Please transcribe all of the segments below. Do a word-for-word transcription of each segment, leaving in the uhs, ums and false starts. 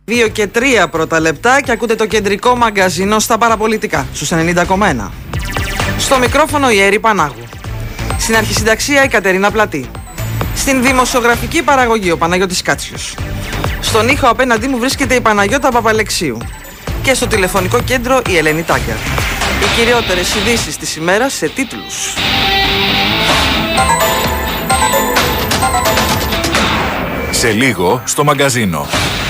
δύο και τρία πρώτα λεπτά και ακούτε το κεντρικό μαγκαζίνο στα παραπολιτικά στους ενενήντα κόμμα ένα. Στο μικρόφωνο η Έρη Πανάγου. Στην αρχισυνταξία η Κατερίνα Πλατή. Στην δημοσιογραφική παραγωγή ο Παναγιώτης Κάτσιος. Στον ήχο απέναντί μου βρίσκεται η Παναγιώτα Παπαλεξίου. Και στο τηλεφωνικό κέντρο η Ελένη Τάγκερ. Οι κυριότερες ειδήσεις της ημέρας σε τίτλους. Σε λίγο στο μαγκαζίνο.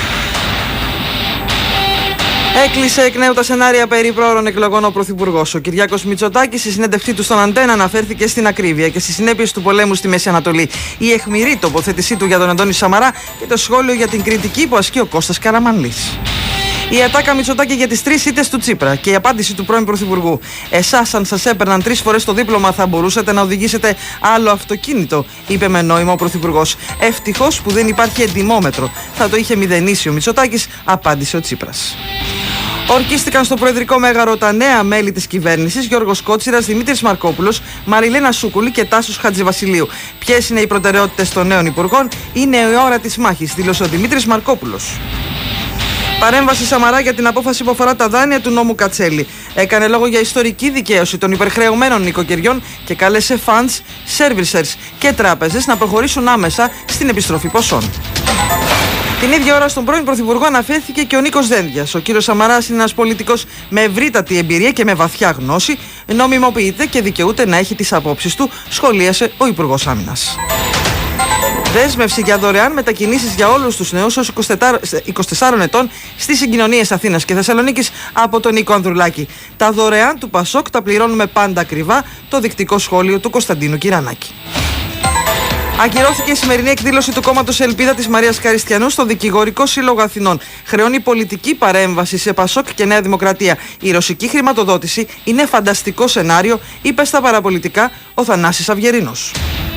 Έκλεισε εκ νέου τα σενάρια περί πρόωρων εκλογών ο Πρωθυπουργός. Ο Κυριάκος Μητσοτάκης στη συνέντευξή του στον Αντένα αναφέρθηκε στην ακρίβεια και στις συνέπειες του πολέμου στη Μέση Ανατολή. Η αιχμηρή τοποθέτησή του για τον Αντώνη Σαμαρά και το σχόλιο για την κριτική που ασκεί ο Κώστας Καραμανλής. Η ατάκα Μητσοτάκη για τις τρεις ήττες του Τσίπρα και η απάντηση του πρώην Πρωθυπουργού. Εσάς, αν σας έπαιρναν τρεις φορές το δίπλωμα, θα μπορούσατε να οδηγήσετε άλλο αυτοκίνητο, είπε με νόημα ο Πρωθυπουργός. Ευτυχώς που δεν υπάρχει εντιμόμετρο. Θα το είχε μηδενίσει ο Μητσοτάκης, απάντησε ο Τσίπρας. Ορκίστηκαν στο Προεδρικό Μέγαρο τα νέα μέλη της κυβέρνησης Γιώργος Κότσιρας, Δημήτρης Μαρκόπουλος, Μαριλένα Σούκουλη και Τάσος Χατζηβασιλείου. Ποιες είναι οι προτεραιότητες των νέων υπουργών? Είναι η ώρα της μάχης, δήλωσε ο Δημήτρης Μαρκόπουλος. Παρέμβαση Σαμαρά για την απόφαση που αφορά τα δάνεια του νόμου Κατσέλη. Έκανε λόγο για ιστορική δικαίωση των υπερχρεωμένων νοικοκυριών και κάλεσε funds, servicers και τράπεζες να προχωρήσουν άμεσα στην επιστροφή ποσών. Την ίδια ώρα στον πρώην Πρωθυπουργό αναφέρθηκε και ο Νίκος Δένδιας. Ο κύριος Σαμαράς είναι ένας πολιτικός με ευρύτατη εμπειρία και με βαθιά γνώση. Νομιμοποιείται και δικαιούται να έχει τις απόψεις του, σχολίασε ο Υπουργός Άμυνας. Δέσμευση για δωρεάν μετακινήσεις για όλους τους νέους ως είκοσι τεσσάρων ετών στις συγκοινωνίες Αθήνας και Θεσσαλονίκης από τον Νίκο Ανδρουλάκη. Τα δωρεάν του Πασόκ τα πληρώνουμε πάντα ακριβά, το δεικτικό σχόλιο του Κωνσταντίνου Κυρανάκη. Ακυρώθηκε η σημερινή εκδήλωση του κόμματος Ελπίδα της Μαρίας Καριστιανού στο Δικηγορικό Σύλλογο Αθηνών. Χρεώνει πολιτική παρέμβαση σε Πασόκ και Νέα Δημοκρατία. Η ρωσική χρηματοδότηση είναι φανταστικό σενάριο, είπε στα παραπολιτικά ο Θανάσης Αυγερίνος.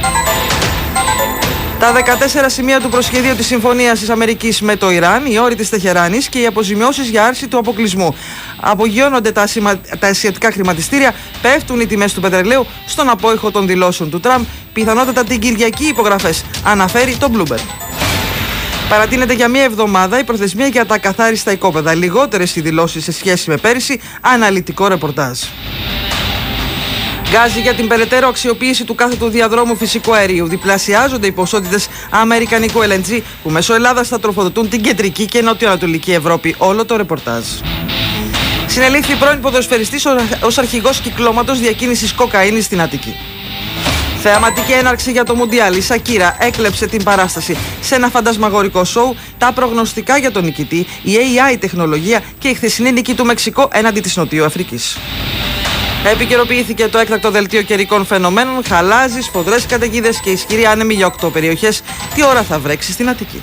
Τα δεκατέσσερα σημεία του προσχεδίου της Συμφωνίας της Αμερικής με το Ιράν, οι όροι της Τεχεράνης και οι αποζημιώσεις για άρση του αποκλεισμού. Απογειώνονται τα, ασημα... τα ασιατικά χρηματιστήρια, πέφτουν οι τιμές του πετρελαίου στον απόϊχο των δηλώσεων του Τραμπ, πιθανότατα την Κυριακή υπογραφές, αναφέρει το Bloomberg. Παρατείνεται για μία εβδομάδα η προθεσμία για τα ακαθάριστα οικόπεδα. Λιγότερες οι δηλώσεις σε σχέση με πέρυσι, αναλυτικό ρεπορτάζ. Γκάζι για την περαιτέρω αξιοποίηση του κάθετου διαδρόμου φυσικού αερίου. Διπλασιάζονται οι ποσότητες αμερικανικού ελ εν τζι που μέσω Ελλάδας θα τροφοδοτούν την κεντρική και νοτιοανατολική Ευρώπη. Όλο το ρεπορτάζ. Συνελήφθη πρώην ποδοσφαιριστής ως αρχηγός κυκλώματος διακίνησης κοκαίνης στην Αττική. Θεαματική έναρξη για το Μουντιάλ. Η Σακύρα έκλεψε την παράσταση σε ένα φαντασμαγορικό σοου. Τα προγνωστικά για τον νικητή, η έι άι τεχνολογία και η χθεσινή νίκη του Μεξικό έναντι της Νοτιοαφρικής. Επικαιροποιήθηκε το έκτακτο δελτίο καιρικών φαινομένων. Χαλάζεις, σφοδρές καταιγίδες και ισχυρή άνεμη για οκτώ περιοχές. Τι ώρα θα βρέξει στην Αττική?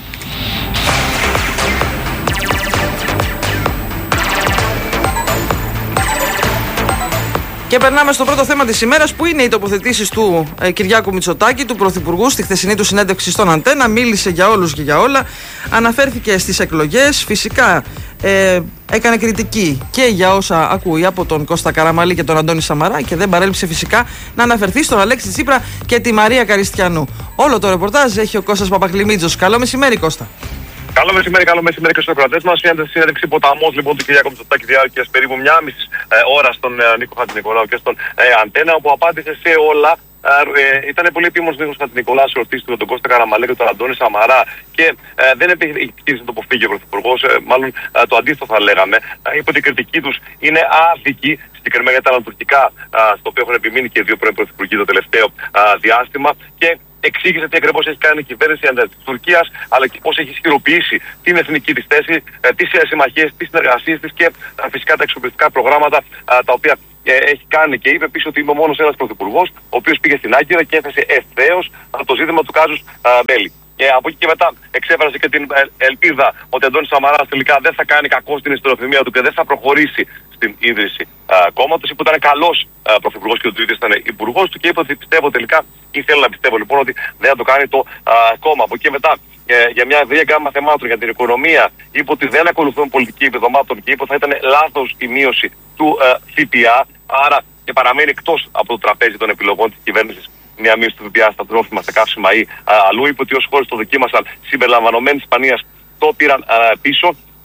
Και περνάμε στο πρώτο θέμα της ημέρας, που είναι οι τοποθετήσεις του ε, Κυριάκου Μητσοτάκη, του Πρωθυπουργού, στη χθεσινή του συνέντευξη στον Αντένα. Μίλησε για όλους και για όλα. Αναφέρθηκε στις εκλογές. Φυσικά ε, έκανε κριτική και για όσα ακούει από τον Κώστα Καραμανλή και τον Αντώνη Σαμαρά και δεν παρέλειψε φυσικά να αναφερθεί στον Αλέξη Τσίπρα και τη Μαρία Καριστιανού. Όλο το ρεπορτάζ έχει ο Κώστας Παπαχλημίτζος. Καλό μεσημέρι, Κώστα. Καλό μεσημέρι, καλό μεσημέρι και στους ακροατές μας. Μια συνέντευξη ποταμός λοιπόν του Κυριάκου Μητσοτάκη διάρκειας περίπου μια μισή ε, ώρα στον ε, Νίκο Χατζηνικολάου και στον ε, Αντένα, όπου απάντησε σε όλα. Ε, ήταν πολύ επίμονος Νίκος Χατζηνικολάου σε ορτίστη με τον Κώστα Καραμανλή και τον Αντώνη Σαμαρά και ε, δεν επιχείρησε να το αποφύγει ο Πρωθυπουργός, ε, μάλλον ε, το αντίθετο θα λέγαμε. Ε, είπε ότι η κριτική τους είναι άδικη, συγκεκριμένα για τα ανατουρκικά, ε, στο οποίο έχουν επιμείνει και οι δύο πρώην Πρωθυπουργοί το τελευταίο ε, διάστημα. Και εξήγησε τι ακριβώς έχει κάνει η κυβέρνηση της Τουρκίας, αλλά και πώς έχει ισχυροποιήσει την εθνική της θέση, τις συμμαχίες, τις συνεργασίες της και φυσικά τα εξοπλιστικά προγράμματα τα οποία έχει κάνει. Και είπε επίσης ότι είμαι ο μόνος ένας πρωθυπουργός ο οποίος πήγε στην Άγκυρα και έθεσε ευθέως το ζήτημα του κάζους Μπέλη. Και από εκεί και μετά εξέφρασε και την ελπίδα ότι ο Αντώνης Σαμαράς τελικά δεν θα κάνει κακό στην ιστοροφημία του και δεν θα προχωρήσει στην ίδρυση κόμματος. Είπε ότι ήταν καλός πρωθυπουργός και ότι ο ίδιος ήταν υπουργός του και είπε ότι πιστεύω τελικά, ή θέλω να πιστεύω λοιπόν, ότι δεν θα το κάνει το α, κόμμα. Από εκεί και μετά ε, για μια ευρία γκάμα θεμάτων για την οικονομία είπε ότι δεν ακολουθούν πολιτική επιδομάτων και είπε ότι θα ήταν λάθος η μείωση του ε, ΦΠΑ. Άρα και παραμένει εκτός από το τραπέζι των επιλογών της κυβέρνησης μια μείωση του ΦΠΑ στα τρόφιμα, στα καύσιμα ή α, αλλού. Είπε ότι όσοι χώρες το δοκίμασαν συμπεριλαμβανομένης Ισπανίας το πήραν α, πίσω.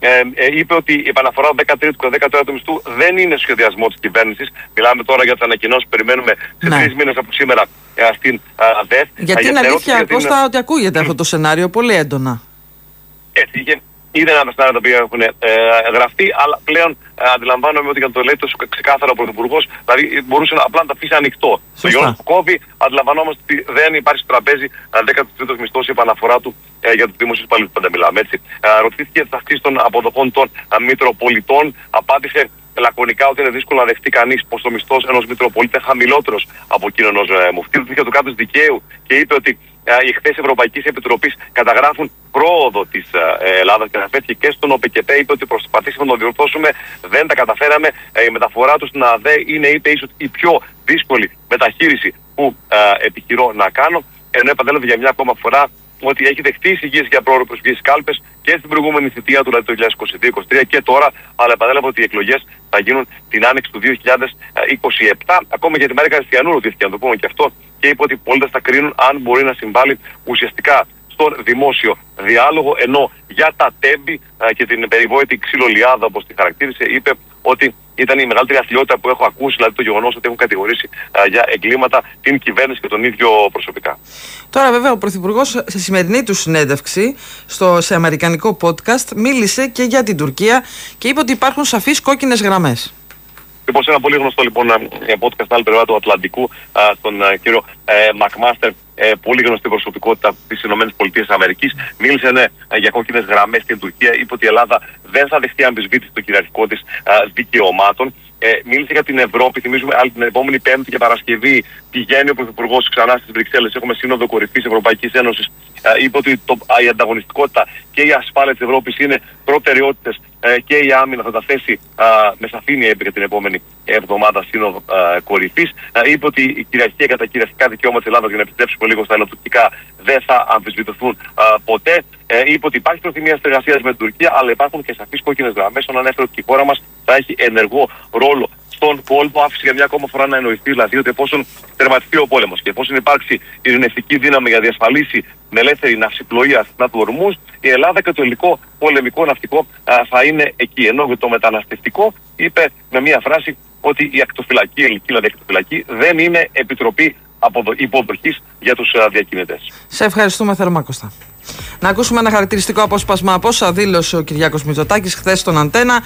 ε, ε, είπε ότι η επαναφορά του δέκατου τρίτου και δέκατου τέταρτου μισθού δεν είναι σχεδιασμό της κυβέρνησης. Μιλάμε τώρα για τις ανακοινώσεις που περιμένουμε σε ναι. τρεις μήνες από σήμερα ε, στην ε, ΔΕΘ. Γιατί είναι αλήθεια, Κώστα, είναι... ότι ακούγεται mm. αυτό το σενάριο πολύ έντονα. Έτσι, είναι ένα σενάριο τα οποία έχουν ε, γραφτεί, αλλά πλέον ε, αντιλαμβάνομαι ότι για να το λέει τόσο ξεκάθαρα ο Πρωθυπουργός, δηλαδή μπορούσε να, απλά να τα αφήσει ανοιχτό. Το γεγονός που κόβει, αντιλαμβανόμαστε ότι δεν υπάρχει στο τραπέζι δέκατος τρίτος μισθός η επαναφορά του ε, για τους δημοσίους υπαλλήλους που πάντα μιλάμε. Έτσι. Ε, ρωτήθηκε για τις αυξήσεις των αποδοχών των ε, μητροπολιτών, απάντησε λακωνικά ότι είναι δύσκολο να δεχτεί κανείς πως ο μισθός ενός μητροπολίτη είναι χαμηλότερος από εκείνον ενός ε, μουφτή. Ρωτήθηκε του κράτους δικαίου και είπε ότι ε, οι εκθέσεις Ευρωπαϊκής Επιτροπής καταγράφουν πρόοδο της ε, Ελλάδας και αναφέρθηκε και στον ΟΠΕΚΕΠΕ. Είπε ότι προσπαθήσαμε να το διορθώσουμε, δεν τα καταφέραμε. Ε, η μεταφορά του στην ΑΔΕ είναι, είπε, ίσως η πιο δύσκολη μεταχείριση που ε, επιχειρώ να κάνω. Ενώ επανέλαβε για μια ακόμα φορά ότι έχει δεχτεί εισηγήσεις για πρόορη προσφυγή στις κάλπες και στην προηγούμενη θητεία του, δηλαδή το δύο χιλιάδες είκοσι δύο είκοσι τρία και τώρα, αλλά επανέλαβε ότι οι εκλογές θα γίνουν την άνοιξη του δύο χιλιάδες είκοσι επτά. Ακόμα για τη Μαρία Καριστιανού ρωτήθηκε, να το πούμε και αυτό, και είπε ότι οι πολίτες θα κρίνουν αν μπορεί να συμβάλλει ουσιαστικά στον δημόσιο διάλογο, ενώ για τα τέμπη και την περιβόητη ξυλολιάδα, όπως τη χαρακτήρισε, είπε ότι ήταν η μεγαλύτερη αθλειότητα που έχω ακούσει, δηλαδή το γεγονός ότι έχουν κατηγορήσει α, για εγκλήματα την κυβέρνηση και τον ίδιο προσωπικά. Τώρα, βέβαια, ο Πρωθυπουργός σε σημερινή του συνέντευξη στο, σε αμερικανικό podcast μίλησε και για την Τουρκία και είπε ότι υπάρχουν σαφείς κόκκινες γραμμές. Λοιπόν, σε ένα πολύ γνωστό λοιπόν podcast στην άλλη πλευρά του Ατλαντικού, α, στον α, κύριο ε, Μακμάστερ, ε, πολύ γνωστή προσωπικότητα της ΗΠΑ, μίλησε ναι, για κόκκινες γραμμές στην Τουρκία. Είπε ότι η Ελλάδα δεν θα δεχτεί αμφισβήτηση των κυριαρχικών της δικαιωμάτων. Ε, μίλησε για την Ευρώπη. Θυμίζουμε άλλη την επόμενη Πέμπτη και Παρασκευή πηγαίνει ο Πρωθυπουργός ξανά στις Βρυξέλλες. Έχουμε σύνοδο κορυφής Ευρωπαϊκής Ένωσης. Ε, είπε ότι το, η ανταγωνιστικότητα και η ασφάλεια της Ευρώπης είναι προτεραιότητες ε, και η άμυνα θα τα θέσει ε, με σαφήνεια, είπε, για την επόμενη εβδομάδα σύνοδο ε, κορυφής. Ε, είπε ότι η κυριαρχία και τα κυριαρχικά δικαιώματα της Ελλάδας, για να επιστρέψουμε λίγο στα ελληνοτουρκικά, δεν θα αμφισβητηθούν ε, ποτέ. Ε, είπε ότι υπάρχει προθυμία συνεργασίας με την Τουρκία, αλλά υπάρχουν και σαφείς κόκκινες γραμμές. Όταν ανέφερε ότι η χώρα μας θα έχει ενεργό ρόλο στον κόλπο, άφησε για μια ακόμα φορά να εννοηθεί, δηλαδή ότι εφόσον τερματιστεί ο πόλεμος και εφόσον υπάρξει ειρηνευτική δύναμη για να διασφαλίσει με ελεύθερη ναυσιπλοεία στην του Ορμούζ, η Ελλάδα και το ελληνικό πολεμικό ναυτικό α, θα είναι εκεί. Ενώ για το μεταναστευτικό είπε με μια φράση ότι η ακτοφυλακή, η ελληνική δηλαδή ακτοφυλακή, δεν είναι επιτροπή υποδοχής για τους διακινητές. Σε ευχαριστούμε θερμά, Κώστα. Να ακούσουμε ένα χαρακτηριστικό απόσπασμα από όσα δήλωσε ο Κυριάκος Μητσοτάκης χθες στον Αντένα.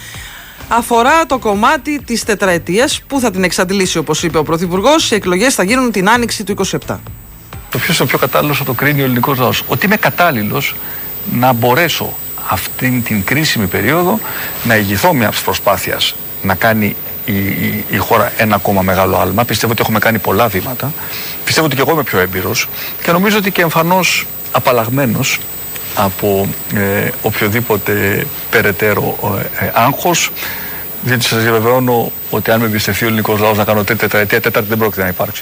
Αφορά το κομμάτι της τετραετίας που θα την εξαντλήσει, όπως είπε ο Πρωθυπουργός. Οι εκλογές θα γίνουν την άνοιξη του είκοσι επτά. Το ποιος είναι ο πιο κατάλληλος θα το κρίνει ο ελληνικός λαός. Ότι είμαι κατάλληλος να μπορέσω αυτήν την κρίσιμη περίοδο να ηγηθώ μιας προσπάθειας να κάνει η, η, η χώρα ένα ακόμα μεγάλο άλμα. Πιστεύω ότι έχουμε κάνει πολλά βήματα. Πιστεύω ότι και εγώ είμαι πιο έμπειρος και νομίζω ότι και εμφανώς απαλλαγμένος από ε, οποιοδήποτε περαιτέρω ε, ε, άγχος, διότι σας διαβεβαιώνω ότι αν με εμπιστευτεί ο ελληνικός λαός να κάνω τρίτη τετραετία, τέταρτη δεν πρόκειται να υπάρξει.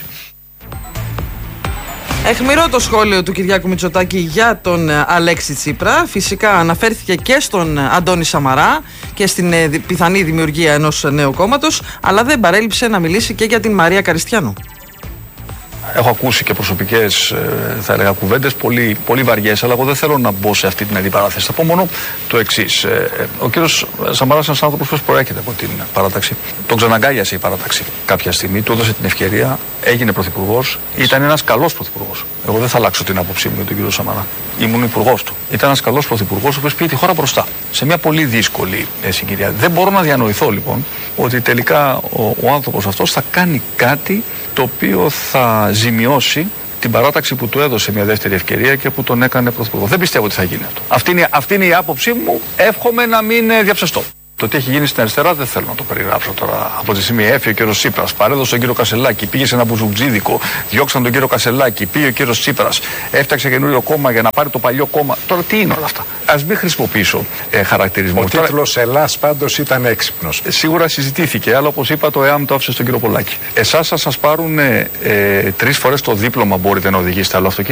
Αιχμηρό το σχόλιο του Κυριάκου Μητσοτάκη για τον Αλέξη Τσίπρα. Φυσικά αναφέρθηκε και στον Αντώνη Σαμαρά και στην ε, πιθανή δημιουργία ενός νέου κόμματος, αλλά δεν παρέλειψε να μιλήσει και για την Μαρία Καριστιανού. Έχω ακούσει και προσωπικές, θα έλεγα, κουβέντες πολύ, πολύ βαριές, αλλά εγώ δεν θέλω να μπω σε αυτή την αντιπαράθεση. Θα πω μόνο το εξής. Ο κύριος Σαμαράς είναι ένας άνθρωπος που προέρχεται από την παράταξη. Τον ξαναγκάλιασε η παράταξη κάποια στιγμή, του έδωσε την ευκαιρία, έγινε πρωθυπουργός. Ήταν ένας καλός πρωθυπουργός. Εγώ δεν θα αλλάξω την άποψή μου για τον κύριο Σαμαρά. Ήμουν υπουργός του. Ήταν ένας καλός πρωθυπουργός, ο οποίος πήγε τη χώρα μπροστά. Σε μια πολύ δύσκολη συγκυρία. Δεν μπορώ να διανοηθώ λοιπόν ότι τελικά ο, ο άνθρωπος αυτός θα κάνει κάτι το οποίο θα ζημιώσει την παράταξη που του έδωσε μια δεύτερη ευκαιρία και που τον έκανε πρωθυπουργό. Δεν πιστεύω ότι θα γίνει αυτό. Αυτή είναι, αυτή είναι η άποψή μου. Εύχομαι να μην διαψευστώ. Το τι έχει γίνει στην αριστερά δεν θέλω να το περιγράψω τώρα. Από τη στιγμή έφυγε ο κύριος Τσίπρας, παρέδωσε τον κύριο Κασελάκη, πήγε σε ένα μπουζουτζίδικο, διώξαν τον κύριο Κασελάκη, πήγε ο κύριος Τσίπρας, έφτιαξε καινούριο κόμμα για να πάρει το παλιό κόμμα. Τώρα τι είναι όλα αυτά. Ας μην χρησιμοποιήσω ε, χαρακτηρισμό. Ο τίτλος Ελλάς πάντως ήταν έξυπνος. Ε, σίγουρα συζητήθηκε, αλλά όπως είπα, το ΕΑΜ το άφησε στον κύριο Πολάκη. Εσάς θα σας πάρουν ε, ε, τρεις φορές το δίπλωμα, μπορείτε να οδηγήσετε άλλο αυτοκίνητο.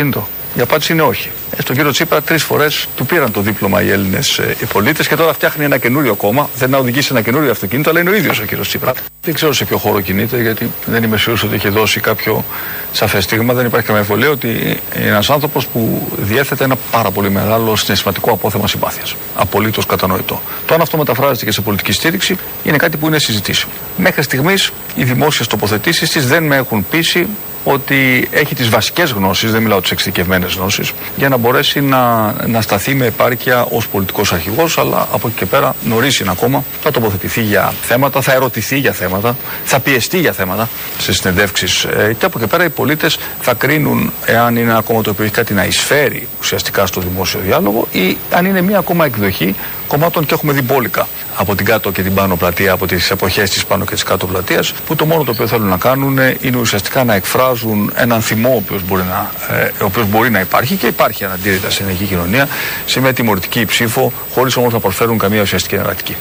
Η απάντηση είναι όχι. Ε, στον κύριο Τσίπρα τρεις φορές του πήραν το δίπλωμα οι Έλληνες ε, οι πολίτες και τώρα φτιάχνει ένα καινούριο κόμμα. Θέλει να οδηγήσει ένα καινούριο αυτοκίνητο, αλλά είναι ο ίδιος ο κύριος Τσίπρα. Δεν ξέρω σε ποιο χώρο κινείται, γιατί δεν είμαι σίγουρος ότι έχει δώσει κάποιο σαφές στίγμα. Δεν υπάρχει καμία εμβολία ότι είναι ένας άνθρωπος που διέθετε ένα πάρα πολύ μεγάλο συναισθηματικό απόθεμα συμπάθειας. Απολύτως κατανοητό. Το αν αυτό μεταφράζεται και σε πολιτική στήριξη είναι κάτι που είναι συζητήσιμο. Μέχρι στιγμής οι δημόσιες τοποθετήσεις της δεν με έχουν πείσει ότι έχει τις βασικές γνώσεις, δεν μιλάω τις εξειδικευμένες γνώσεις, για να μπορέσει να, να σταθεί με επάρκεια ως πολιτικός αρχηγός, αλλά από εκεί και πέρα νωρίς είναι ακόμα. Θα τοποθετηθεί για θέματα, θα ερωτηθεί για θέματα, θα πιεστεί για θέματα σε συνεντεύξεις ε, και από εκεί και πέρα οι πολίτες θα κρίνουν εάν είναι ένα κόμμα το οποίο έχει κάτι να εισφέρει ουσιαστικά στο δημόσιο διάλογο ή αν είναι μια ακόμα εκδοχή κομμάτων, και έχουμε δει μπόλικα από την κάτω και την πάνω πλατεία, από τις εποχές της πάνω και της κάτω πλατείας, που το μόνο το οποίο θέλουν να κάνουν είναι ουσιαστικά να εκφράζουν έναν θυμό ο οποίος μπορεί να, ε, ο οποίος μπορεί να υπάρχει και υπάρχει αναντήρητα στην ελληνική κοινωνία σε μια τιμωρητική ψήφο, χωρίς όμως να προσφέρουν καμία ουσιαστική εναλλακτική.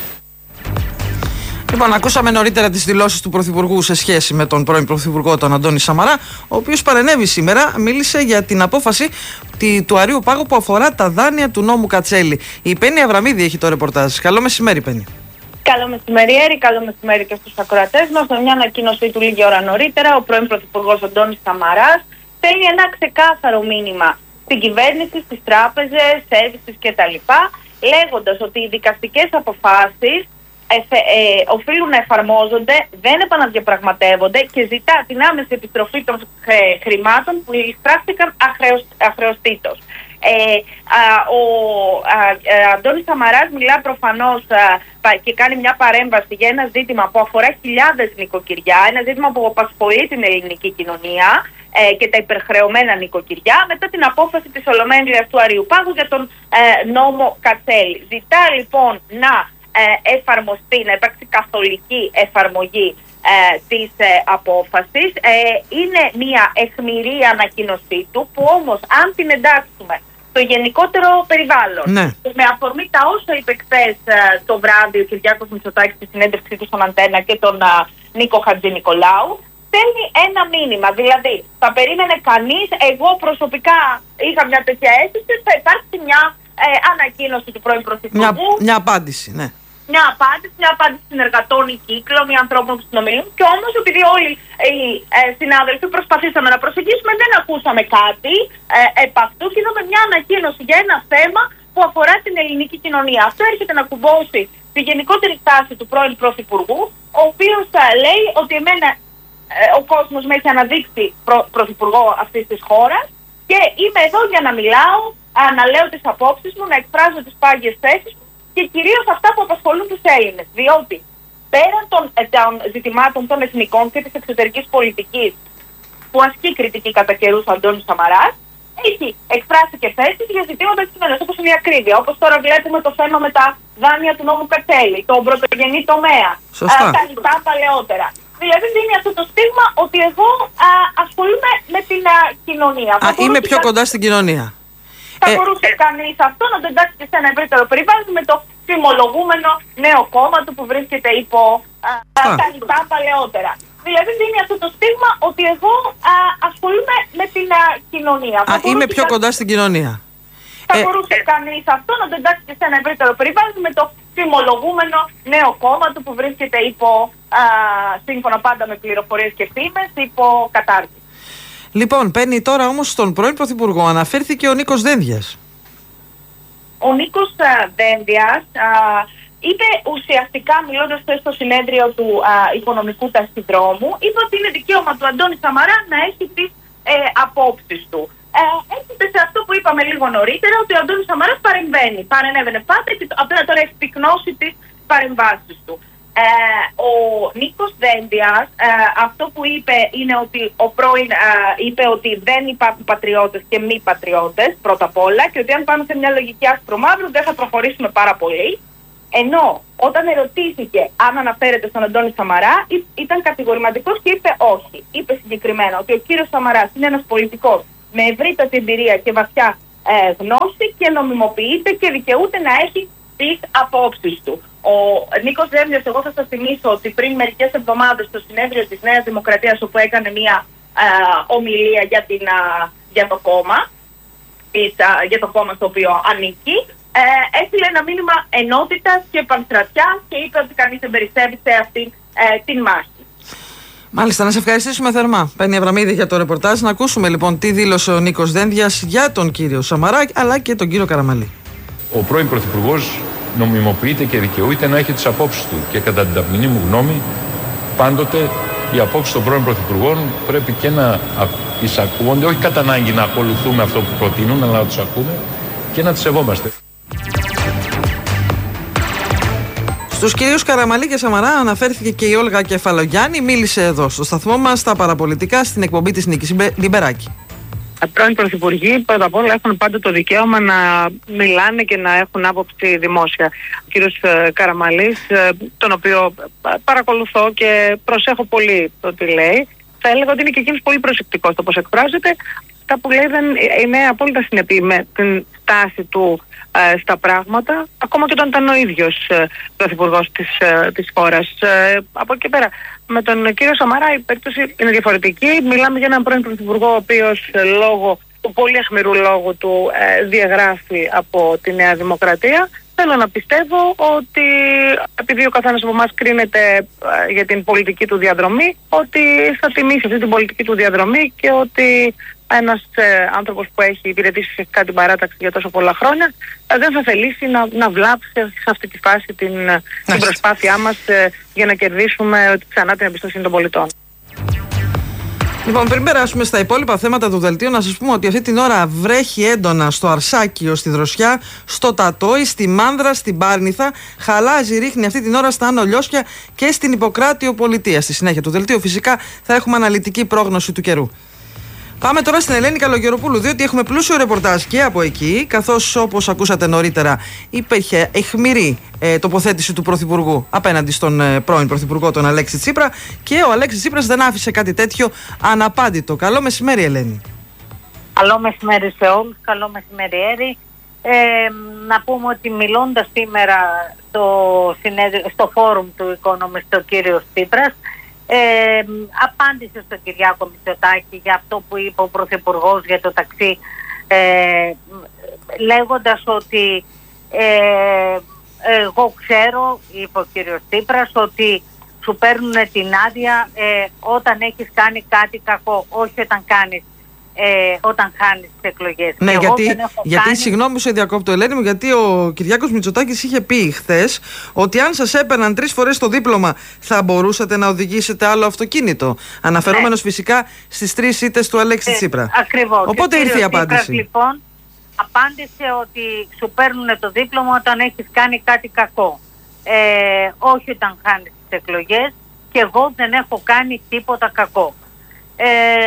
Λοιπόν, ακούσαμε νωρίτερα τις δηλώσεις του Πρωθυπουργού σε σχέση με τον πρώην Πρωθυπουργό, τον Αντώνη Σαμαρά, ο οποίος παρενέβη σήμερα, μίλησε για την απόφαση του Αρείου Πάγου που αφορά τα δάνεια του νόμου Κατσέλη. Η Πέννη Αβραμίδη έχει το ρεπορτάζ. Καλό μεσημέρι, Πέννη. Καλό μεσημέρι, Έρη, καλό μεσημέρι και στους ακροατές μας. Με μια ανακοίνωσή του λίγη ώρα νωρίτερα, ο πρώην Πρωθυπουργός Αντώνης Σαμαράς στέλνει ένα ξεκάθαρο μήνυμα στην κυβέρνηση, στις τράπεζες, services κτλ., λέγοντας ότι οι δικαστικές αποφάσεις Ε, ε, οφείλουν να εφαρμόζονται, δεν επαναδιαπραγματεύονται και ζητά την άμεση επιστροφή των ε, χρημάτων που εισπράχθηκαν αχρεωστήτως. Ε, α, ο α, α, Αντώνης Σαμαράς μιλά προφανώς α, και κάνει μια παρέμβαση για ένα ζήτημα που αφορά χιλιάδες νοικοκυριά, ένα ζήτημα που απασχολεί την ελληνική κοινωνία ε, και τα υπερχρεωμένα νοικοκυριά μετά την απόφαση της Ολομέλειας του Αρείου Πάγου για τον ε, νόμο Κατσέλη. Ζητά λοιπόν να Ε, εφαρμοστεί, να υπάρξει καθολική εφαρμογή ε, της ε, απόφασης. Ε, είναι μια αιχμηρή ανακοίνωσή του που όμως αν την εντάξουμε στο γενικότερο περιβάλλον, ναι, με αφορμή τα όσα είπε χθες ε, το βράδυ ο Κυριάκος Μητσοτάκης στη συνέντευξή του στον Αντένα και τον ε, Νίκο Χατζηνικολάου, στέλνει ένα μήνυμα. Δηλαδή θα περίμενε κανείς, εγώ προσωπικά είχα μια τέτοια αίσθηση, θα υπάρξει μια ε, ανακοίνωση του πρώην Πρωθυπουργού. Μια, μια απάντηση, ναι. Μια απάντηση, μια απάντηση συνεργατών ή κύκλων ή ανθρώπων που συνομιλούν. Και όμως, επειδή όλοι οι ε, συνάδελφοι προσπαθήσαμε να προσεγγίσουμε, δεν ακούσαμε κάτι ε, επ' αυτού και είδαμε μια ανακοίνωση για ένα θέμα που αφορά την ελληνική κοινωνία. Αυτό έρχεται να κουμπώσει τη γενικότερη στάση του πρώην Πρωθυπουργού, ο οποίος ε, λέει ότι εμένα ε, ο κόσμος με έχει αναδείξει προ, Πρωθυπουργό αυτής της χώρας και είμαι εδώ για να μιλάω, α, να λέω τις απόψεις μου, να εκφράζω τις πάγιες θέσεις μου και κυρίως αυτά που απασχολούν τους Έλληνες. Διότι πέραν των, των ζητημάτων των εθνικών και της εξωτερικής πολιτικής που ασκεί κριτική κατά καιρούς ο Αντώνης Σαμαράς, έχει εκφράσει και θέσεις για ζητήματα της κοινωνίας, όπως είναι η ακρίβεια. Όπως τώρα βλέπουμε το θέμα με τα δάνεια του νόμου Κατσέλη, τον πρωτογενή τομέα, α, τα λοιπά παλαιότερα. Δηλαδή δίνει αυτό το στίγμα ότι εγώ α, ασχολούμαι με την α, κοινωνία. Α, είμαι πιο κοντά στην κοινωνία. Θα ε, μπορούσε ε, κανείς αυτό να το εντάξει και σε ένα ευρύτερο περιβάλλον με το φημολογούμενο νέο κόμμα του που βρίσκεται υπό α, τα λοιπά παλαιότερα. Δηλαδή δίνει αυτό το στίγμα ότι εγώ α, ασχολούμαι με την α, κοινωνία. Α, είμαι πιο κοντά στην κοινωνία. Θα ε, μπορούσε ε, κανείς αυτό να το εντάξει και σε ένα ευρύτερο περιβάλλον με το φημολογούμενο νέο κόμμα του που βρίσκεται υπό, α, σύμφωνα πάντα με πληροφορίες και φήμες, υπό κατάρτιση. Λοιπόν, παίρνει τώρα όμως στον πρώην Πρωθυπουργό, αναφέρθηκε ο Νίκος Δένδιας. Ο Νίκος α, Δένδιας α, είπε ουσιαστικά, μιλώντας στο συνέδριο του α, οικονομικού ταχυδρόμου, είπε ότι είναι δικαίωμα του Αντώνη Σαμαρά να έχει τις ε, απόψεις του. Ε, έρχεται σε αυτό που είπαμε λίγο νωρίτερα, ότι ο Αντώνης Σαμαράς παρεμβαίνει. Παρενέβαινε πάντα και απλά τώρα έχει πυκνώσει τις παρεμβάσεις του. Ε, ο Νίκος Δένδιας ε, αυτό που είπε είναι ότι ο πρώην ε, είπε ότι δεν υπάρχουν πατριώτες και μη πατριώτες πρώτα απ' όλα και ότι αν πάμε σε μια λογική άσπρο μαύρο δεν θα προχωρήσουμε πάρα πολύ, ενώ όταν ερωτήθηκε αν αναφέρεται στον Αντώνη Σαμαρά ήταν κατηγορηματικός και είπε όχι. Είπε συγκεκριμένα ότι ο κύριος Σαμαράς είναι ένας πολιτικός με ευρύτατη εμπειρία και βαθιά ε, γνώση και νομιμοποιείται και δικαιούται να έχει τις απόψεις του. Ο Νίκος Δένδιας, εγώ θα σας θυμίσω ότι πριν μερικές εβδομάδες στο συνέδριο της Νέας Δημοκρατίας, όπου έκανε μια α, ομιλία για, την, α, για το κόμμα, για το κόμμα στο οποίο ανήκει, ε, έστειλε ένα μήνυμα ενότητας και πανστρατιάς και είπε ότι κανείς δεν περισσεύει σε αυτή ε, την μάχη. Μάλιστα, να σε ευχαριστήσουμε θερμά, Πέννη Αβραμίδη, για το ρεπορτάζ. Να ακούσουμε λοιπόν τι δήλωσε ο Νίκος Δένδιας για τον κύριο Σαμαρά αλλά και τον κύριο Καραμανλή. Ο πρώην Πρωθυπουργός νομιμοποιείται και δικαιούται να έχει τις απόψεις του και κατά την ταπεινή μου γνώμη πάντοτε οι απόψεις των πρώην Πρωθυπουργών πρέπει και να εισακούονται, όχι κατά ανάγκη να ακολουθούμε αυτό που προτείνουν, αλλά να τους ακούμε και να τις σεβόμαστε. Στους κυρίους Καραμανλή και Σαμαρά αναφέρθηκε και η Όλγα Κεφαλογιάννη. Μίλησε εδώ στο σταθμό μας στα παραπολιτικά στην εκπομπή της Νίκης Λιμπεράκη. Οι πρώην πρωθυπουργοί πρώτα απ' όλα έχουν πάντα το δικαίωμα να μιλάνε και να έχουν άποψη δημόσια. Ο κύριος Καραμανλής, τον οποίο παρακολουθώ και προσέχω πολύ το τι λέει, θα έλεγα ότι είναι και εκείνος πολύ προσεκτικός στο πώς εκφράζεται. Τα που λέει δεν είναι απόλυτα συνεπή με την στάση του ε, στα πράγματα, ακόμα και όταν ήταν ο ίδιος ε, πρωθυπουργός της, ε, της χώρας. Ε, από εκεί πέρα, με τον κύριο Σαμαρά η περίπτωση είναι διαφορετική. Μιλάμε για έναν πρώην πρωθυπουργό, ο οποίος ε, λόγω του πολύ αιχμηρού λόγου του ε, διαγράφει από τη Νέα Δημοκρατία. Θέλω να πιστεύω ότι επειδή ο καθένας από εμάς κρίνεται ε, για την πολιτική του διαδρομή, ότι θα τιμήσει αυτή την πολιτική του διαδρομή και ότι ένας ε, άνθρωπος που έχει υπηρετήσει φυσικά την παράταξη για τόσο πολλά χρόνια ε, δεν θα θελήσει να, να βλάψει σε αυτή τη φάση την, την προσπάθειά μας ε, για να κερδίσουμε ξανά την εμπιστοσύνη των πολιτών. Λοιπόν, πριν περάσουμε στα υπόλοιπα θέματα του δελτίου, να σας πούμε ότι αυτή την ώρα βρέχει έντονα στο Αρσάκιο, στη Δροσιά, στο Τατόι, στη Μάνδρα, στην Πάρνηθα. Χαλάζει, ρίχνει αυτή την ώρα στα Άνω Λιώσια και στην Ιπποκράτειο Πολιτεία. Στη συνέχεια του δελτίου, φυσικά, θα έχουμε αναλυτική πρόγνωση του καιρού. Πάμε τώρα στην Ελένη Καλογεροπούλου, διότι έχουμε πλούσιο ρεπορτάζ και από εκεί, καθώς όπως ακούσατε νωρίτερα υπήρχε αιχμηρή ε, τοποθέτηση του Πρωθυπουργού απέναντι στον ε, πρώην Πρωθυπουργό, τον Αλέξη Τσίπρα, και ο Αλέξης Τσίπρας δεν άφησε κάτι τέτοιο αναπάντητο. Καλό μεσημέρι, Ελένη. Καλό μεσημέρι σε όλους, καλό μεσημεριέρι. Ε, να πούμε ότι μιλώντας σήμερα στο, στο φόρουμ του Economist ο κύριος Τσίπρας, Ε, απάντησε στον Κυριάκο Μητσοτάκη για αυτό που είπε ο Πρωθυπουργός για το ταξί, ε, λέγοντας ότι ε, εγώ ξέρω, είπε ο κύριος Τσίπρας, ότι σου παίρνουν την άδεια ε, όταν έχεις κάνει κάτι κακό, όχι όταν κάνεις Ε, όταν χάνει τις εκλογές. Ναι, εγώ γιατί, γιατί κάνει... συγγνώμη σε διακόπτω, Ελένη μου, γιατί ο Κυριάκος Μητσοτάκης είχε πει χθες ότι αν σας έπαιρναν τρεις φορές το δίπλωμα θα μπορούσατε να οδηγήσετε άλλο αυτοκίνητο. Αναφερόμενος ναι. φυσικά στις τρεις ήττες του Αλέξη ε, Τσίπρα. Ακριβώς. Οπότε ήρθε η απάντηση. Τσίπρας, λοιπόν, απάντησε ότι σου παίρνουν το δίπλωμα όταν έχεις κάνει κάτι κακό. Ε, όχι όταν χάνεις τις εκλογές, και εγώ δεν έχω κάνει τίποτα κακό. Ε,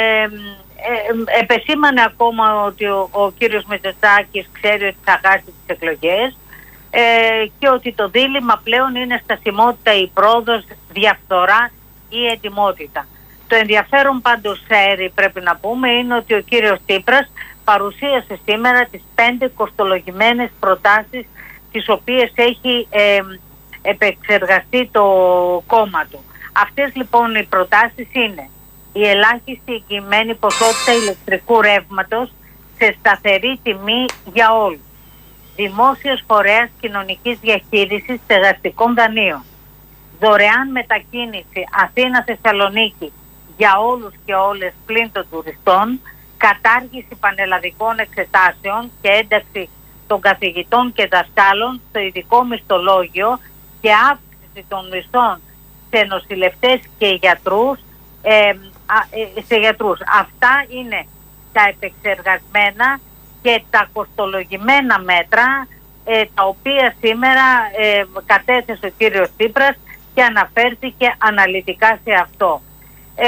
Ε, επεσήμανε ακόμα ότι ο, ο κύριος Μητσοτάκης ξέρει ότι θα χάσει τις εκλογές ε, και ότι το δίλημμα πλέον είναι στασιμότητα ή πρόοδος, διαφθορά ή ετοιμότητα. Το ενδιαφέρον πάντως, Σέρι, πρέπει να πούμε, είναι ότι ο κύριος Τσίπρας παρουσίασε σήμερα τις πέντε κοστολογημένες προτάσεις τις οποίες έχει ε, επεξεργαστεί το κόμμα του. Αυτές λοιπόν οι προτάσεις είναι η ελάχιστη εγγυημένη ποσότητα ηλεκτρικού ρεύματος σε σταθερή τιμή για όλους. Δημόσιος φορέας κοινωνικής διαχείρισης στεγαστικών δανείων. Δωρεάν μετακίνηση Αθήνα-Θεσσαλονίκη για όλους και όλες πλην των τουριστών. Κατάργηση πανελλαδικών εξετάσεων και ένταξη των καθηγητών και δασκάλων στο ειδικό μισθολόγιο και αύξηση των μισθών σε νοσηλευτές και γιατρούς. Ε, σε γιατρούς. Αυτά είναι τα επεξεργασμένα και τα κοστολογημένα μέτρα ε, τα οποία σήμερα ε, κατέθεσε ο κύριος Τσίπρας και αναφέρθηκε αναλυτικά σε αυτό. Ε,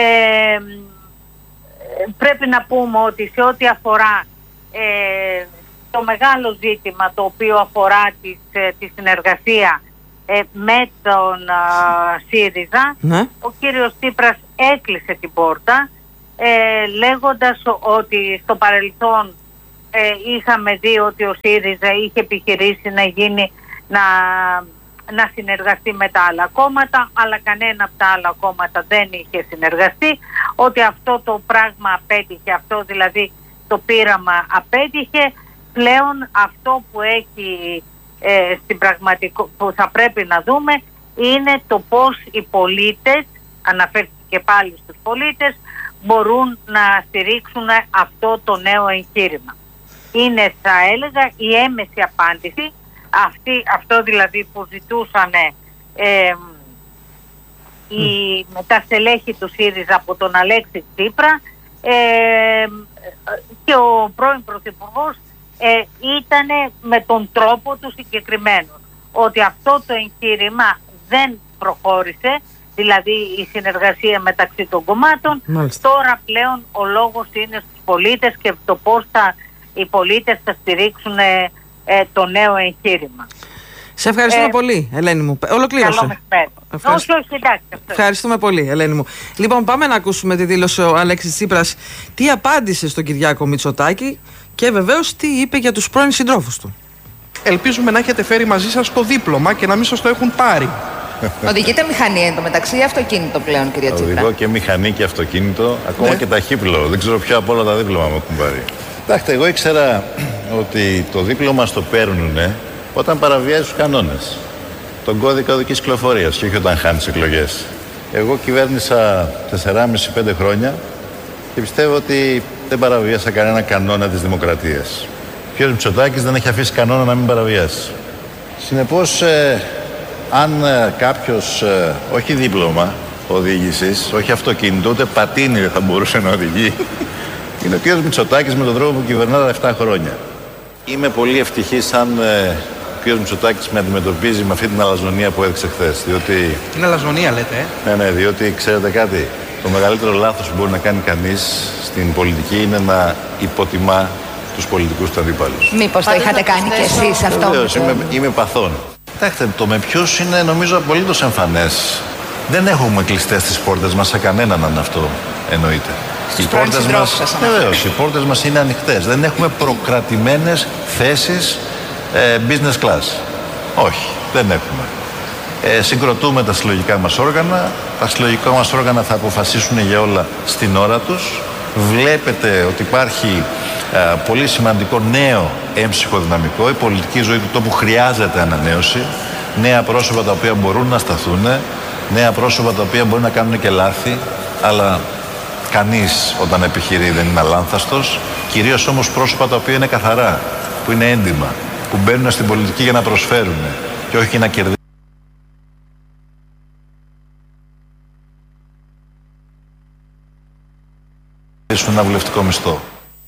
πρέπει να πούμε ότι σε ό,τι αφορά ε, το μεγάλο ζήτημα το οποίο αφορά της, ε, τη συνεργασία ε, με τον ε, ΣΥΡΙΖΑ, ναι. Ο κύριος Τσίπρας έκλεισε την πόρτα ε, λέγοντας ότι στο παρελθόν ε, είχαμε δει ότι ο ΣΥΡΙΖΑ είχε επιχειρήσει να γίνει να, να συνεργαστεί με τα άλλα κόμματα, αλλά κανένα από τα άλλα κόμματα δεν είχε συνεργαστεί, ότι αυτό το πράγμα απέτυχε, αυτό δηλαδή το πείραμα απέτυχε πλέον αυτό που έχει ε, στην πραγματικό, που θα πρέπει να δούμε είναι το πώς οι πολίτες, αναφέρθηκε και πάλι στους πολίτες, μπορούν να στηρίξουν αυτό το νέο εγχείρημα. Είναι, θα έλεγα, η έμεση απάντηση, αυτή, αυτό δηλαδή που ζητούσαν ε, οι, mm. τα στελέχη του ΣΥΡΙΖΑ από τον Αλέξη Τσίπρα, ε, και ο πρώην Πρωθυπουργός ε, ήταν με τον τρόπο του συγκεκριμένο, ότι αυτό το εγχείρημα δεν προχώρησε, δηλαδή η συνεργασία μεταξύ των κομμάτων. Μάλιστα. Τώρα πλέον ο λόγος είναι στους πολίτες και το πώς θα, οι πολίτες θα στηρίξουν ε, ε, το νέο εγχείρημα. Σε ευχαριστούμε ε, πολύ, Ελένη μου. Ολοκλήρωσε. Καλό μεσημέρι. Όχι, όχι, εντάξει. Αυτό. Ευχαριστούμε πολύ, Ελένη μου. Λοιπόν, πάμε να ακούσουμε τη δήλωση ο Αλέξης Τσίπρας, τι απάντησε στον Κυριάκο Μητσοτάκη και βεβαίως τι είπε για τους πρώην συντρόφους του. Ελπίζουμε να έχετε φέρει μαζί σας το δίπλωμα και να μην σας το έχουν πάρει. Οδηγείτε μηχανή εντωμεταξύ ή αυτοκίνητο πλέον, κυρία Τσίπρα? Οδηγώ και μηχανή και αυτοκίνητο, ακόμα ναι. και ταχύπλο. Δεν ξέρω ποιο από όλα τα δίπλωμα μου έχουν πάρει. Κοιτάξτε, εγώ ήξερα ότι το δίπλωμα στο παίρνουνε όταν παραβιάζει τους κανόνες. Τον κώδικα οδικής κυκλοφορίας και όχι όταν χάνεις εκλογές. Εγώ κυβέρνησα τεσσεράμισι πέντε χρόνια και πιστεύω ότι δεν παραβιάσα κανένα κανόνα της δημοκρατίας. Ο κ. Μητσοτάκης δεν έχει αφήσει κανόνα να μην παραβιάσει. Συνεπώς, ε, αν ε, κάποιος, ε, όχι δίπλωμα οδήγησης, όχι αυτοκίνητο, ούτε πατίνι δεν θα μπορούσε να οδηγεί, είναι ο κ. Μητσοτάκης με τον τρόπο που κυβερνά τα επτά χρόνια. Είμαι πολύ ευτυχής αν ε, ο κ. Μητσοτάκης με αντιμετωπίζει με αυτή την αλαζονία που έδειξε χθες. Διότι... Είναι αλαζονία, λέτε, ε? Ναι, ναι, διότι ξέρετε κάτι. Το μεγαλύτερο λάθος που μπορεί να κάνει κανείς στην πολιτική είναι να υποτιμά τους πολιτικούς του αντίπαλους. Μήπως το είχατε κάνει κι εσείς αυτό? Βεβαίως, είμαι, είμαι παθών. Κοιτάξτε, το με ποιους είναι νομίζω απολύτως εμφανές. Δεν έχουμε κλειστές τις πόρτες μας σε κανέναν, αν αυτό εννοείται. Οι πόρτες μας, βεβαίως, οι πόρτες μας είναι ανοιχτές. Δεν έχουμε προκρατημένες θέσεις ε, business class. Όχι, δεν έχουμε. Ε, συγκροτούμε τα συλλογικά μας όργανα. Τα συλλογικά μας όργανα θα αποφασίσουν για όλα στην ώρα τους. Βλέπετε ότι υπάρχει ε, πολύ σημαντικό νέο έμψυχο δυναμικό. Η πολιτική ζωή του τόπου χρειάζεται ανανέωση. Νέα πρόσωπα τα οποία μπορούν να σταθούν. Νέα πρόσωπα τα οποία μπορεί να κάνουν και λάθη. Αλλά κανείς όταν επιχειρεί δεν είναι αλάνθαστος. Κυρίως όμως πρόσωπα τα οποία είναι καθαρά, που είναι έντιμα, που μπαίνουν στην πολιτική για να προσφέρουν και όχι για να κερδίσουν ένα βουλευτικό μισθό.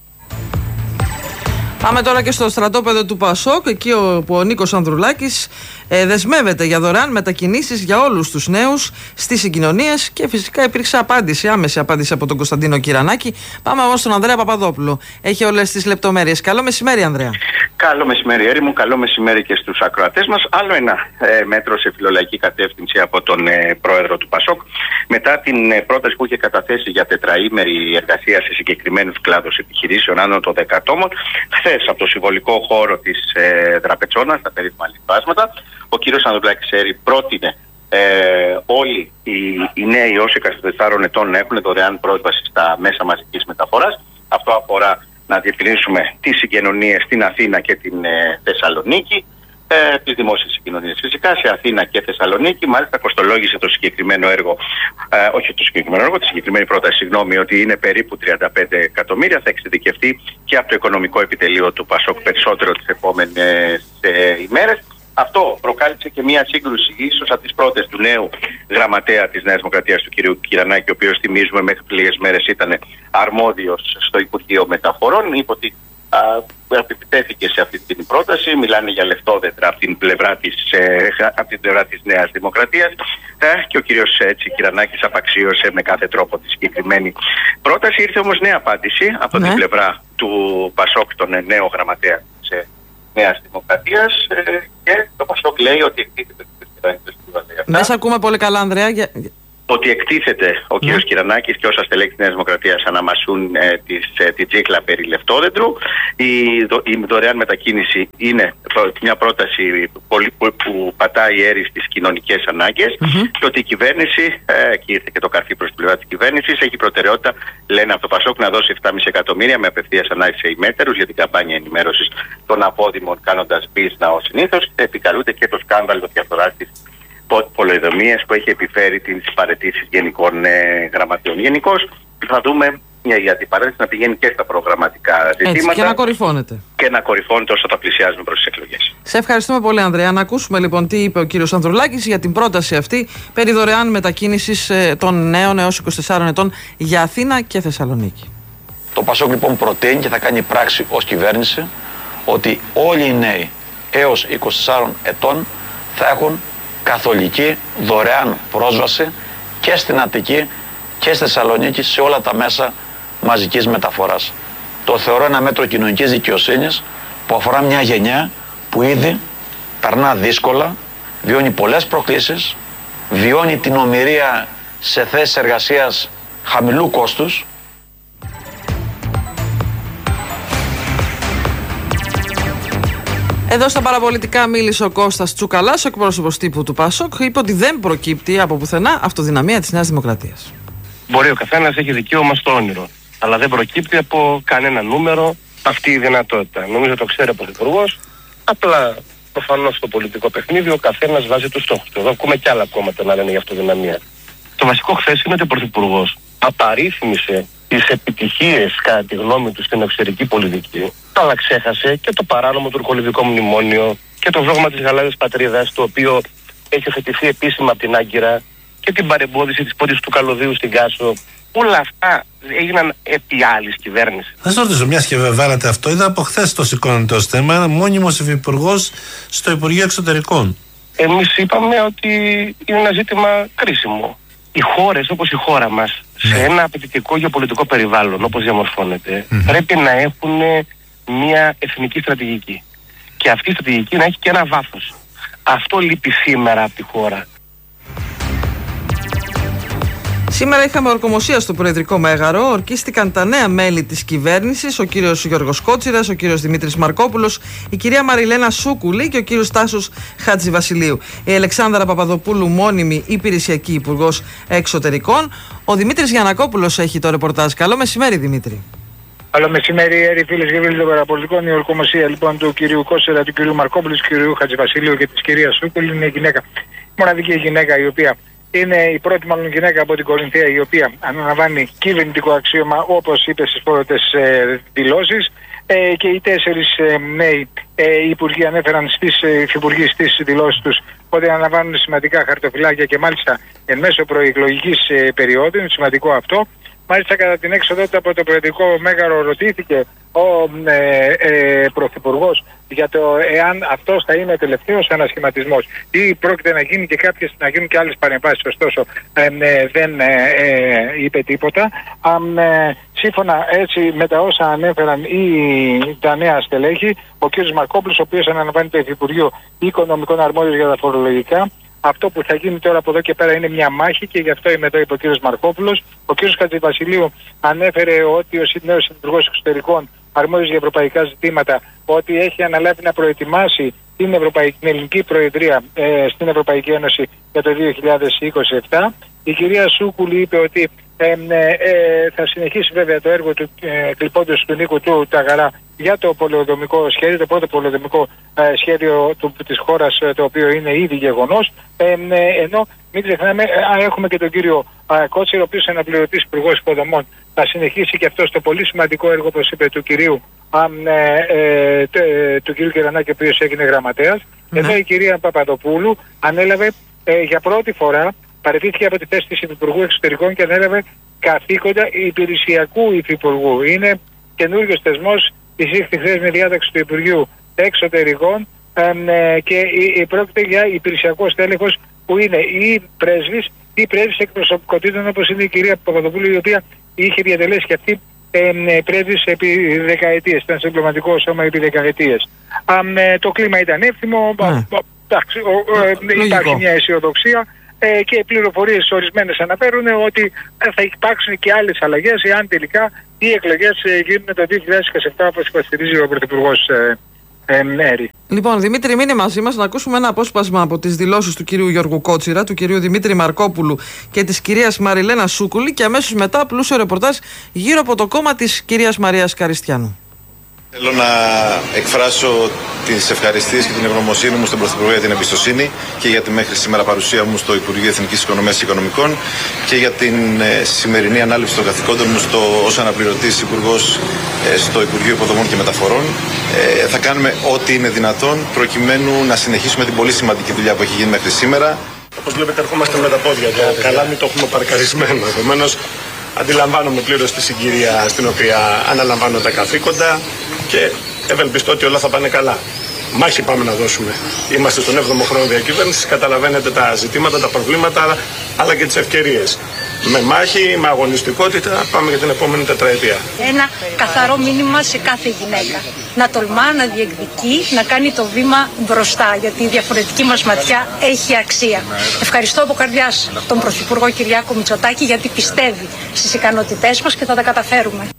Πάμε τώρα και στο στρατόπεδο του Πασόκ, εκεί όπου ο Νίκος Ανδρουλάκης ε, δεσμεύεται για δωρεάν μετακινήσεις για όλους τους νέους στις συγκοινωνίες και φυσικά υπήρξε απάντηση, άμεση απάντηση από τον Κωνσταντίνο Κυρανάκη. Πάμε όμως στον Ανδρέα Παπαδόπουλο. Έχει όλες τις λεπτομέρειες. Καλό μεσημέρι, Ανδρέα. Καλό μεσημέρι, Έρη μου. Καλό μεσημέρι και στους ακροατές μας. Άλλο ένα ε, μέτρο σε φιλολαϊκή κατεύθυνση από τον ε, πρόεδρο του Πασόκ. Μετά την ε, πρόταση που είχε καταθέσει για τετραήμερη εργασία σε συγκεκριμένους κλάδους επιχειρήσεων άνω των δέκα ατόμων, χθες από το συμβολικό χώρο της ε, Δραπετσόνας, τα περίφημα λιπάσματα, ο κύριος Ανδρουλάκης Έρη πρότεινε ε, όλοι οι, οι νέοι ως είκοσι τεσσάρων ετών να έχουν δωρεάν πρόσβαση στα μέσα μαζικής μεταφοράς. Αυτό αφορά να διευκρινίσουμε τις συγκοινωνίες στην Αθήνα και την ε, Θεσσαλονίκη, ε, τις δημόσιες συγκοινωνίες φυσικά σε Αθήνα και Θεσσαλονίκη. Μάλιστα κοστολόγησε το συγκεκριμένο έργο, ε, όχι το συγκεκριμένο έργο, τη συγκεκριμένη πρόταση, συγγνώμη, ότι είναι περίπου τριάντα πέντε εκατομμύρια. Θα εξειδικευτεί και από το οικονομικό επιτελείο του Πασόκ περισσότερο τις επόμενες ε, ημέρες. Αυτό προκάλεσε και μια σύγκρουση ίσως από τις πρώτες του νέου γραμματέα της Νέας Δημοκρατίας, του κ. Κυρανάκη, ο οποίος θυμίζουμε μέχρι λίγες μέρες ήταν αρμόδιος στο Υπουργείο Μεταφορών. Είπε ότι επιτέθηκε σε αυτή την πρόταση. Μιλάνε για λεφτόδετρα από την πλευρά της, ε, από την πλευρά της Νέας Δημοκρατίας ε, και ο κ. Κυρανάκης απαξίωσε με κάθε τρόπο τη συγκεκριμένη πρόταση. Ήρθε όμως νέα απάντηση από ναι. την πλευρά του Πασόκ, τον νέο γραμματέα της ε, Νέας Δημοκρατίας, ε, και το Πασόκ λέει ότι... Δεν σε ακούμε πολύ καλά, Ανδρέα. Για... ότι εκτίθεται ο κύριος yeah. Κυρανάκης και όσα στελέχη της Νέας Δημοκρατίας αναμασούν ε, της, ε, την τσίχλα περί λεφτόδεντρου. Η, δο, η δωρεάν μετακίνηση είναι μια πρόταση πολύ, που, που πατάει έρη στις κοινωνικές ανάγκες mm-hmm. και ότι η κυβέρνηση, ε, και ήρθε και το καρφί προς την πλευρά της κυβέρνησης, έχει προτεραιότητα, λένε από το Πασόκ, να δώσει επτά κόμμα πέντε εκατομμύρια με απευθείας ανάγκη σε ημέτερους για την καμπάνια ενημέρωσης των απόδημων, κάνοντας business ως συνήθως. Επικαλούνται και το σκάνδαλο διαφθοράς της πολεοδομίες που έχει επιφέρει τις παραιτήσεις γενικών ε, γραμματείων. Γενικώς θα δούμε για την παρέτηση να πηγαίνει και στα προγραμματικά ζητήματα. Έτσι, και να κορυφώνεται. Και να κορυφώνεται όσο θα πλησιάζουμε προς τις εκλογές. Σε ευχαριστούμε πολύ, Ανδρέα. Να ακούσουμε λοιπόν τι είπε ο κύριος Ανδρουλάκης για την πρόταση αυτή περί δωρεάν μετακίνησης ε, των νέων έως είκοσι τεσσάρων ετών για Αθήνα και Θεσσαλονίκη. Το Πασόκ λοιπόν προτείνει και θα κάνει πράξη ως κυβέρνηση ότι όλοι οι νέοι έως είκοσι τεσσάρων ετών θα έχουν καθολική δωρεάν πρόσβαση και στην Αττική και στη Θεσσαλονίκη σε όλα τα μέσα μαζικής μεταφοράς. Το θεωρώ ένα μέτρο κοινωνικής δικαιοσύνης που αφορά μια γενιά που ήδη περνά δύσκολα, βιώνει πολλές προκλήσεις, βιώνει την ομηρία σε θέσεις εργασίας χαμηλού κόστους. Εδώ στα παραπολιτικά μίλησε ο Κώστας Τσουκαλάς, ο εκπρόσωπος τύπου του Πασόκ, είπε ότι δεν προκύπτει από πουθενά αυτοδυναμία της Νέας Δημοκρατίας. Μπορεί ο καθένας έχει δικαίωμα στο όνειρο, αλλά δεν προκύπτει από κανένα νούμερο αυτή η δυνατότητα. Νομίζω το ξέρει ο Πρωθυπουργός, απλά προφανώς στο πολιτικό παιχνίδι ο καθένας βάζει τους στόχους του. Εδώ ακούμε και άλλα κόμματα να λένε για αυτοδυναμία. Το βασικό χθες είναι ότι ο Πρωθυπουργός απαρίθμησε τις επιτυχίες κατά τη γνώμη του στην εξωτερική πολιτική, αλλά ξέχασε και το παράνομο τουρκολιβικό μνημόνιο και το δόγμα της γαλάζιας πατρίδας, το οποίο έχει οθετηθεί επίσημα από την Άγκυρα, και την παρεμπόδιση της πόντης του Καλωδίου στην Κάσο. Όλα αυτά έγιναν επί άλλης κυβέρνησης. Θα σας ρωτήσω, μιας και βάλατε αυτό, είδα από χθες το σηκώνεται ως θέμα, ένα μόνιμος υφυπουργός στο Υπουργείο Εξωτερικών. Εμείς είπαμε ότι είναι ένα ζήτημα κρίσιμο. Οι χώρες όπως η χώρα μας, ναι. σε ένα απαιτητικό γεωπολιτικό περιβάλλον όπως διαμορφώνεται, mm-hmm. πρέπει να έχουν μια εθνική στρατηγική. Και αυτή η στρατηγική να έχει και ένα βάθος. Αυτό λείπει σήμερα από τη χώρα. Σήμερα είχαμε ορκομοσία στο Προεδρικό Μέγαρο. Ορκίστηκαν τα νέα μέλη της κυβέρνησης, ο κύριος Γιώργος Κότσιρας, ο κύριος Δημήτρης Μαρκόπουλος, η κυρία Μαριλένα Σούκουλη και ο κύριος Τάσος Χατζηβασιλείου. Η Αλεξάνδρα Παπαδοπούλου, μόνιμη υπηρεσιακή υπουργός εξωτερικών. Ο Δημήτρης Γιαννακόπουλος έχει το ρεπορτάζ. Καλό μεσημέρι, Δημήτρη. Καλό μεσημέρι, Έρη, φίλες και φίλοι των παραπολιτικών. Η ορκομοσία λοιπόν του κυρίου Κότσιρα, του κυρίου Μαρκόπουλου, του κυρίου Χατζηβασιλείου και της κυρίας Σούκουλη είναι η γυναίκα, μοναδική γυναίκα η οποία. Είναι η πρώτη μάλλον γυναίκα από την Κορινθία η οποία αναλαμβάνει κυβερνητικό αξίωμα, όπως είπε στις πρώτες ε, δηλώσεις, ε, και οι τέσσερις ε, νέοι ε, υπουργοί ανέφεραν στις ε, υφυπουργοί στις δηλώσεις τους ότι αναλαμβάνουν σημαντικά χαρτοφυλάκια και μάλιστα εν μέσω προεκλογικής ε, περίοδου. Είναι σημαντικό αυτό. Μάλιστα κατά την έξοδο του από το Προεδρικό Μέγαρο ρωτήθηκε ο ε, ε, Πρωθυπουργός για το εάν αυτός θα είναι τελευταίος ανασχηματισμός ή πρόκειται να γίνει και κάποιες, να γίνουν και άλλες παρεμβάσεις. Ωστόσο ε, ε, δεν ε, ε, είπε τίποτα. Α, ε, σύμφωνα έτσι με τα όσα ανέφεραν οι, τα νέα στελέχη, ο κ. Μαρκόπουλος, ο οποίος αναλαμβάνει το Υφυπουργείο Οικονομικών Αρμόδιος για τα φορολογικά, αυτό που θα γίνει τώρα από εδώ και πέρα είναι μια μάχη και γι' αυτό είμαι εδώ, είπε ο κ. Μαρκόπουλος. Ο κ. Χατζηβασιλείου ανέφερε ότι ο νέος Υπουργός Εξωτερικών αρμόδιος για ευρωπαϊκά ζητήματα, ότι έχει αναλάβει να προετοιμάσει την, Ευρωπαϊκή, την ελληνική προεδρία ε, στην Ευρωπαϊκή Ένωση για το δύο χιλιάδες είκοσι επτά. Η κυρία Σούκουλη είπε ότι ε, ε, ε, θα συνεχίσει βέβαια το έργο του ε, κλειπώντος του Νίκου του Ταγαρά για το πολεοδομικό σχέδιο, το πρώτο πολεοδομικό ε, σχέδιο του, της χώρας, ε, το οποίο είναι ήδη γεγονός. Ε, ε, ενώ μην ξεχνάμε, ε, έχουμε και τον κύριο ε, Κότσιρο, ο οποίος είναι αναπληρωτής υπουργός υποδομών, θα συνεχίσει και αυτό το πολύ σημαντικό έργο, όπως είπε, του κυρίου, ε, ε, του, ε, του κυρίου Κυρανάκη, ο οποίος έγινε γραμματέας. Mm-hmm. Εδώ η κυρία Παπαδοπούλου ανέλαβε ε, για πρώτη φορά, παραιτήθηκε από τη θέση της Υπουργού Εξωτερικών και ανέλαβε καθήκοντα υπηρεσιακού υφυπουργού. Είναι καινούριος θεσμός, εισήχθη χθες με διάταξη του Υπουργείου Εξωτερικών ε, και ε, πρόκειται για υπηρεσιακό στέλεχος που είναι ή πρέσβης ή πρέσβης εκπροσωπικότητων, όπως είναι η κυρία Παπαδοπούλου, η οποία είχε διατελέσει και αυτή ε, πρέσβης επί δεκαετίες, ήταν στο διπλωματικό σώμα επί δεκαετίες. Ε, το κλίμα ήταν εύθυμο, mm. ε, υπάρχει μια αισιοδοξία. ε, και οι πληροφορίες ορισμένες αναφέρουν ότι θα υπάρξουν και άλλες αλλαγές εάν τελικά οι εκλογές ε, γίνουν το δύο χιλιάδες είκοσι όπως υποστηρίζει ο Πρωθυπουργός ε, ε, Μέρη. Λοιπόν, Δημήτρη, μείνε μαζί μας να ακούσουμε ένα απόσπασμα από τις δηλώσεις του κυρίου Γιώργου Κότσιρα, του κυρίου Δημήτρη Μαρκόπουλου και της κυρίας Μαριλένα Σούκουλη και αμέσως μετά πλούσιο ρεπορτάζ γύρω από το κόμμα της κυρίας Μαρίας Καριστιανού. Θέλω να εκφράσω τις ευχαριστίες και την ευγνωμοσύνη μου στον Πρωθυπουργό για την εμπιστοσύνη και για τη μέχρι σήμερα παρουσία μου στο Υπουργείο Εθνικής Οικονομίας και Οικονομικών και για την ε, σημερινή ανάληψη των καθηκόντων μου στο, ως αναπληρωτής Υπουργός ε, στο Υπουργείο Υποδομών και Μεταφορών. Ε, θα κάνουμε ό,τι είναι δυνατόν προκειμένου να συνεχίσουμε την πολύ σημαντική δουλειά που έχει γίνει μέχρι σήμερα. Όπως βλέπετε, ερχόμαστε με τα πόδια. Το καλάμι το έχουμε παρκαρισμένο. Επομένως, αντιλαμβάνομαι πλήρως τη συγκυρία στην οποία αναλαμβάνω τα καθήκοντα και ευελπιστώ ότι όλα θα πάνε καλά. Μάχη πάμε να δώσουμε. Είμαστε στον έβδομο χρόνο διακυβέρνησης, καταλαβαίνετε τα ζητήματα, τα προβλήματα αλλά και τις ευκαιρίες. Με μάχη, με αγωνιστικότητα πάμε για την επόμενη τετραετία. Ένα καθαρό μήνυμα σε κάθε γυναίκα. Να τολμά, να διεκδικεί, να κάνει το βήμα μπροστά, γιατί η διαφορετική μας ματιά έχει αξία. Ευχαριστώ από καρδιάς τον Πρωθυπουργό Κυριάκο Μητσοτάκη γιατί πιστεύει στις ικανότητές μας και θα τα καταφέρουμε.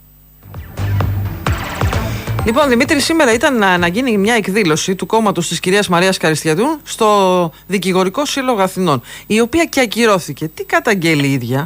Λοιπόν, Δημήτρη, σήμερα ήταν να, να γίνει μια εκδήλωση του κόμματος της κυρίας Μαρίας Καριστιανού στο Δικηγορικό Σύλλογο Αθηνών, η οποία και ακυρώθηκε. Τι καταγγέλει η ίδια?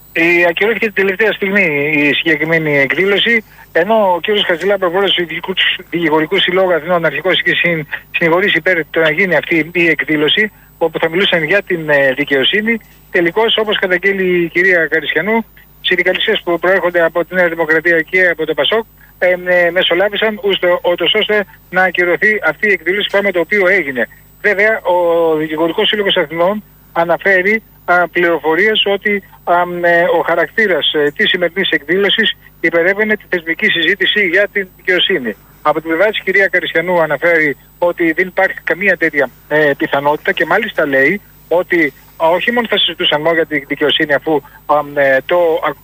Η ακυρώθηκε την τελευταία στιγμή η συγκεκριμένη εκδήλωση, ενώ ο κ. Χατζηλάμπρος, πρόεδρος του Δικηγορικού Συλλόγου Αθηνών, αρχικός είχε συνηγορήσει υπέρ του να γίνει αυτή η εκδήλωση, όπου θα μιλούσαν για την ε, δικαιοσύνη. Τελικώς, όπως καταγγέλει η κυρία Καριστιανού, συνδικαλιστές που προέρχονται από τη Νέα Δημοκρατία και από το Πασόκ ε, ε, μεσολάβησαν ούτως ώστε να ακυρωθεί αυτή η εκδήλωση, πράγμα το οποίο έγινε. Βέβαια, ο Δικηγορικός Σύλλογος Αθηνών αναφέρει α, πληροφορίες ότι α, ε, ο χαρακτήρας ε, της σημερινής εκδήλωσης υπερεύαινε τη θεσμική συζήτηση για την δικαιοσύνη. Από την πλευρά της κυρία Καριστιανού αναφέρει ότι δεν υπάρχει καμία τέτοια ε, πιθανότητα και μάλιστα λέει ότι όχι μόνο θα συζητούσαν μόνο για τη δικαιοσύνη αφού α, ε, το,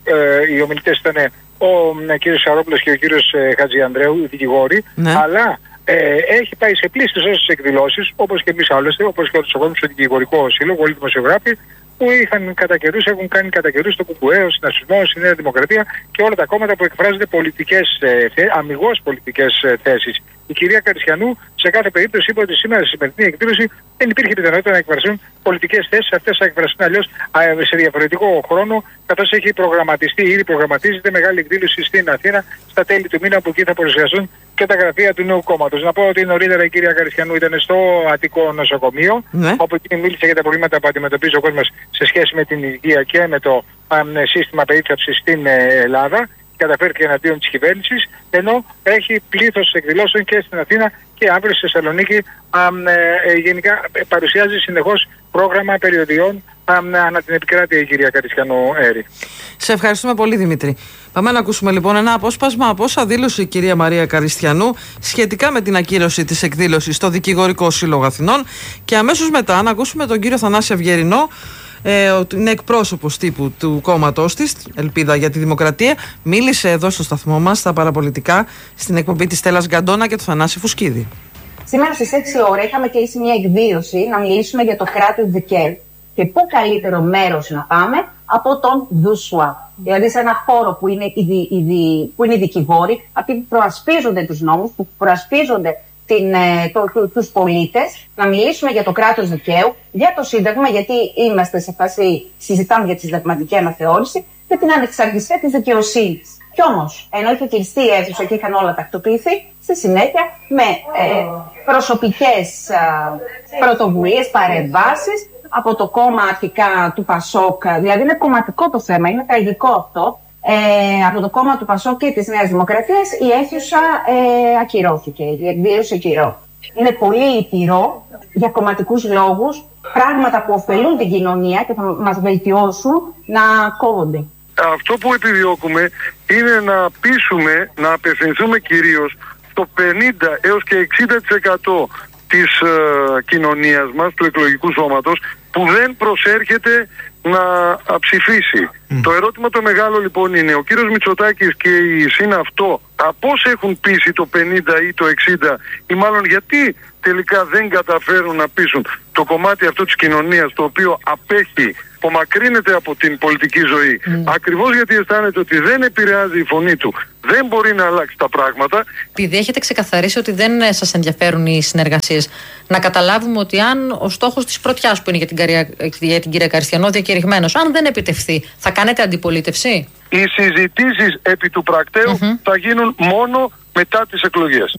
ε, οι ομιλητές ήταν ο ε, κύριος Σαρόπουλος και ο κύριος ε, Χατζιανδρέου, οι δικηγόροι, ναι. αλλά ε, έχει πάει σε πλήστες όσες εκδηλώσεις, όπως και εμείς άλλωστε, όπως και ο Τσοκόνης στο Δικηγορικό Σύλλογο, όλοι οι δημοσιογράφοι, που είχαν κατά καιρούς, έχουν κάνει κατά καιρούς το ΚΚΕ, ο Συνασπισμός, η Νέα Δημοκρατία και όλα τα κόμματα που εκφράζονται πολιτικές, ε, αμιγώς πολιτικές ε, θέσεις. Η κυρία Καριστιανού σε κάθε περίπτωση είπε ότι σήμερα στη σημερινή εκδήλωση δεν υπήρχε πιθανότητα να εκφραστούν πολιτικές θέσεις. Αυτές θα εκφραστούν αλλιώς σε διαφορετικό χρόνο, καθώς έχει προγραμματιστεί, ήδη προγραμματίζεται μεγάλη εκδήλωση στην Αθήνα στα τέλη του μήνα, που εκεί θα παρουσιαστούν και τα γραφεία του νέου κόμματος. Να πω ότι νωρίτερα η κυρία Καριστιανού ήταν στο Αττικό Νοσοκομείο, ναι. όπου εκεί μίλησε για τα προβλήματα που αντιμετωπίζει ο κόσμος σε σχέση με την υγεία και με το α, σύστημα περίθαλψης στην ε, Ελλάδα. Καταφέρθηκε εναντίον της κυβέρνησης, ενώ έχει πλήθος εκδηλώσεων και στην Αθήνα και αύριο στη Θεσσαλονίκη. Α, ε, ε, γενικά ε, παρουσιάζει συνεχώς πρόγραμμα περιοδιών α, ανά την επικράτεια η κυρία Καριστιανού Έρη. Σε ευχαριστούμε πολύ, Δημήτρη. Πάμε να ακούσουμε λοιπόν ένα απόσπασμα από όσα δήλωσε η κυρία Μαρία Καριστιανού σχετικά με την ακύρωση της εκδήλωσης στο Δικηγορικό Σύλλογο Αθηνών και αμέσως μετά να ακούσουμε τον κύριο Θανάση Αυγερινό. Ε, είναι εκπρόσωπος τύπου του κόμματός της, Ελπίδα για τη Δημοκρατία. Μίλησε εδώ στο σταθμό μας στα παραπολιτικά στην εκπομπή της Στέλλας Γκαντόνα και του Θανάση Φουσκίδη. Σήμερα στις έξι ώρα είχαμε κλείσει μια εκδήλωση να μιλήσουμε για το κράτος δικαίου. Και πού καλύτερο μέρος να πάμε από τον Δουσουά. Δηλαδή σε ένα χώρο που είναι οι, δι, οι, δι, που είναι οι δικηγόροι, αυτοί που προασπίζονται τους νόμους, που προασπίζονται την, το, το, τους πολίτες, να μιλήσουμε για το κράτος δικαίου, για το Σύνταγμα, γιατί είμαστε σε φάση, συζητάμε για τη συνταγματική αναθεώρηση και την ανεξαρτησία της δικαιοσύνης. Κι όμως, ενώ είχε κλειστεί η αίθουσα και είχαν όλα τακτοποιηθεί, στη συνέχεια με ε, προσωπικές ε, πρωτοβουλίες, παρεμβάσεις από το κόμμα αρχικά του Πασόκ, δηλαδή είναι κομματικό το θέμα, είναι τραγικό αυτό. Ε, από το κόμμα του Πασόκ και της Νέας Δημοκρατίας η αίθουσα ε, ακυρώθηκε, η εκδήλωση ακυρώθηκε. Είναι πολύ λυπηρό για κομματικούς λόγους, πράγματα που ωφελούν την κοινωνία και θα μας βελτιώσουν να κόβονται. Αυτό που επιδιώκουμε είναι να πείσουμε, να απευθυνθούμε κυρίως στο πενήντα έως και εξήντα τοις εκατό της ε, κοινωνίας μας, του εκλογικού σώματος, που δεν προσέρχεται να ψηφίσει. Mm. Το ερώτημα το μεγάλο λοιπόν είναι, ο κύριος Μητσοτάκης και η ΣΥΝ αυτό, από όσοι έχουν πείσει το πενήντα ή το εξήντα, ή μάλλον γιατί τελικά δεν καταφέρουν να πείσουν το κομμάτι αυτό της κοινωνίας, το οποίο απέχει, απομακρύνεται από την πολιτική ζωή, mm. ακριβώς γιατί αισθάνεται ότι δεν επηρεάζει η φωνή του, δεν μπορεί να αλλάξει τα πράγματα. Επειδή έχετε ξεκαθαρίσει ότι δεν σας ενδιαφέρουν οι συνεργασίες, να καταλάβουμε ότι αν ο στόχος της πρωτιάς που είναι για την, καρια... για την κυρία Καριστιανό διακηρυγμένος, αν δεν επιτευχθεί, θα κάνετε αντιπολίτευση? Οι συζητήσεις επί του πρακτέου mm-hmm. θα γίνουν μόνο μετά τις εκλογές.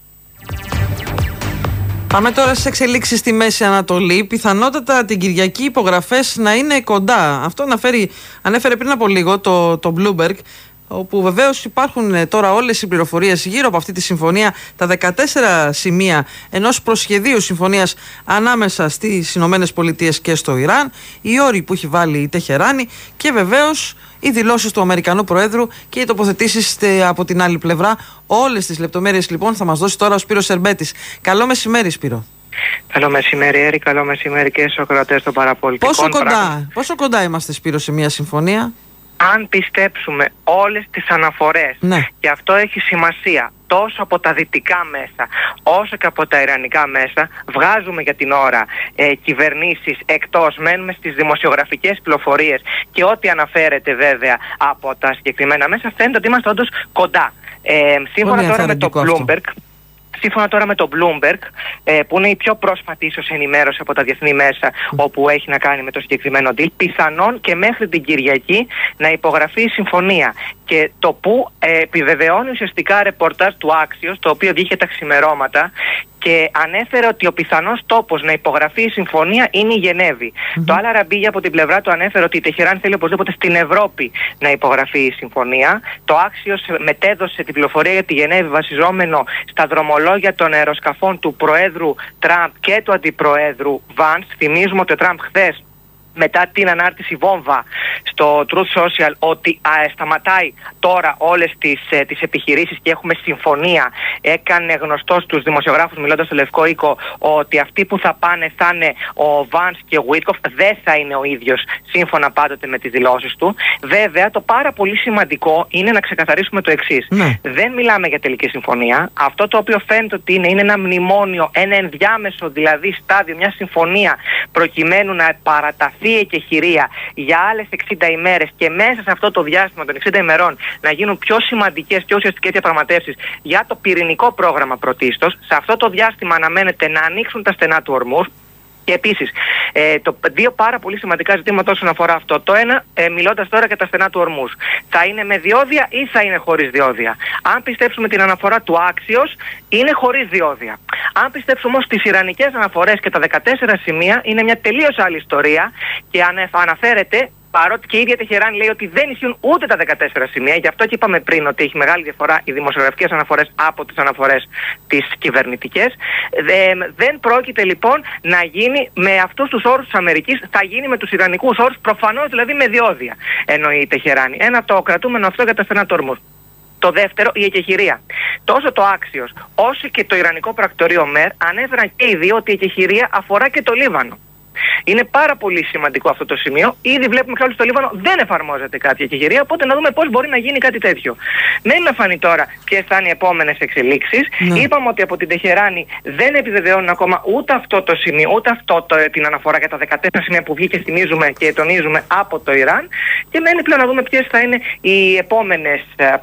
Πάμε τώρα στις εξελίξεις στη Μέση Ανατολή. Πιθανότατα την Κυριακή υπογραφές να είναι κοντά. Αυτό αναφέρει, ανέφερε πριν από λίγο το, το Bloomberg, όπου βεβαίως υπάρχουν τώρα όλες οι πληροφορίες γύρω από αυτή τη συμφωνία, τα δεκατέσσερα σημεία ενός προσχεδίου συμφωνίας ανάμεσα στις Ηνωμένες Πολιτείες και στο Ιράν, οι όροι που έχει βάλει η Τεχεράνη και βεβαίως οι δηλώσεις του Αμερικανού Προέδρου και οι τοποθετήσεις από την άλλη πλευρά. Όλες τις λεπτομέρειες λοιπόν θα μας δώσει τώρα ο Σπύρος Σερμπέτης. Καλό μεσημέρι, Σπύρο. Καλό μεσημέρι, Έρη. Καλό μεσημέρι και στους ακροατές των παραπολιτικών. Πόσο κοντά, πόσο κοντά είμαστε, Σπύρο, σε μια συμφωνία? Αν πιστέψουμε όλες τις αναφορές, ναι. και αυτό έχει σημασία, τόσο από τα δυτικά μέσα όσο και από τα ιρανικά μέσα, βγάζουμε για την ώρα ε, κυβερνήσεις εκτός, μένουμε στις δημοσιογραφικές πληροφορίες και ό,τι αναφέρεται βέβαια από τα συγκεκριμένα μέσα, φαίνεται ότι είμαστε όντως κοντά. Ε, σύμφωνα τώρα με το Bloomberg, Σύμφωνα τώρα με το Bloomberg, ε, που είναι η πιο πρόσφατη ίσως ενημέρωση από τα διεθνή μέσα, mm. όπου έχει να κάνει με το συγκεκριμένο deal, πιθανόν και μέχρι την Κυριακή να υπογραφεί η συμφωνία. Και το που ε, επιβεβαιώνει ουσιαστικά ρεπορτάζ του Axios, το οποίο βγήκε τα ξημερώματα, και ανέφερε ότι ο πιθανός τόπος να υπογραφεί η συμφωνία είναι η Γενέβη. Mm-hmm. Το Al-Arabiya από την πλευρά του ανέφερε ότι η Τεχεράνη θέλει οπωσδήποτε στην Ευρώπη να υπογραφεί η συμφωνία. Το Axios μετέδωσε την πληροφορία για τη Γενέβη βασιζόμενο στα δρομολόγια των αεροσκαφών του Προέδρου Τραμπ και του Αντιπροέδρου Βάνς. Θυμίζουμε ότι ο Τραμπ χθες, μετά την ανάρτηση βόμβα στο Truth Social, ότι α, σταματάει τώρα όλες τις, ε, τις επιχειρήσεις και έχουμε συμφωνία, έκανε γνωστό στους δημοσιογράφους μιλώντας στο Λευκό Οίκο ότι αυτοί που θα πάνε θα είναι ο Βάνς και ο Βίτκοφ, δεν θα είναι ο ίδιος, σύμφωνα πάντοτε με τις δηλώσεις του. Βέβαια, το πάρα πολύ σημαντικό είναι να ξεκαθαρίσουμε το εξής. Ναι. Δεν μιλάμε για τελική συμφωνία. Αυτό το οποίο φαίνεται ότι είναι, είναι ένα μνημόνιο, ένα ενδιάμεσο δηλαδή στάδιο, μια συμφωνία προκειμένου να παραταθεί η εκεχηρία για άλλες εξήντα ημέρες και μέσα σε αυτό το διάστημα των εξήντα ημερών να γίνουν πιο σημαντικές και ουσιαστικές διαπραγματεύσεις για το πυρηνικό πρόγραμμα πρωτίστως. Σε αυτό το διάστημα αναμένεται να ανοίξουν τα στενά του ορμούς. Και επίσης, ε, το, δύο πάρα πολύ σημαντικά ζητήματα όσον αφορά αυτό. Το ένα, ε, μιλώντας τώρα για τα στενά του ορμούς. Θα είναι με διόδια ή θα είναι χωρίς διόδια? Αν πιστέψουμε την αναφορά του Axios, είναι χωρίς διόδια. Αν πιστέψουμε όμως τις ιρανικές αναφορές και τα δεκατέσσερα σημεία, είναι μια τελείως άλλη ιστορία και αναφέρεται, παρότι και η ίδια Τεχεράνη λέει ότι δεν ισχύουν ούτε τα δεκατέσσερα σημεία, γι' αυτό και είπαμε πριν ότι έχει μεγάλη διαφορά οι δημοσιογραφικές αναφορές από τις αναφορές τις κυβερνητικές. Δεν, δεν πρόκειται λοιπόν να γίνει με αυτούς τους όρους της Αμερικής, θα γίνει με τους ιρανικούς όρους, προφανώς δηλαδή με διόδια, εννοεί η Τεχεράνη. Ένα το κρατούμενο αυτό για τα στενά του ορμούς. Το δεύτερο, η εκεχηρία. Τόσο το Axios όσο και το Ιρανικό πρακτορείο ΜΕΡ ανέφεραν και οι δύο ότι η εκεχηρία αφορά και το Λίβανο. Είναι πάρα πολύ σημαντικό αυτό το σημείο. Ήδη βλέπουμε εξάλλου στο Λίβανο δεν εφαρμόζεται κάποια εκεχηρία, οπότε να δούμε πώς μπορεί να γίνει κάτι τέτοιο. Δεν με φανεί τώρα ποιες θα είναι οι επόμενες εξελίξεις. Ναι. Είπαμε ότι από την Τεχεράνη δεν επιβεβαιώνουν ακόμα ούτε αυτό το σημείο, ούτε αυτό το, την αναφορά για τα δεκατέσσερα σημεία που βγήκε, θυμίζουμε και τονίζουμε, από το Ιράν. Και μένει πλέον να δούμε ποιες θα είναι οι επόμενες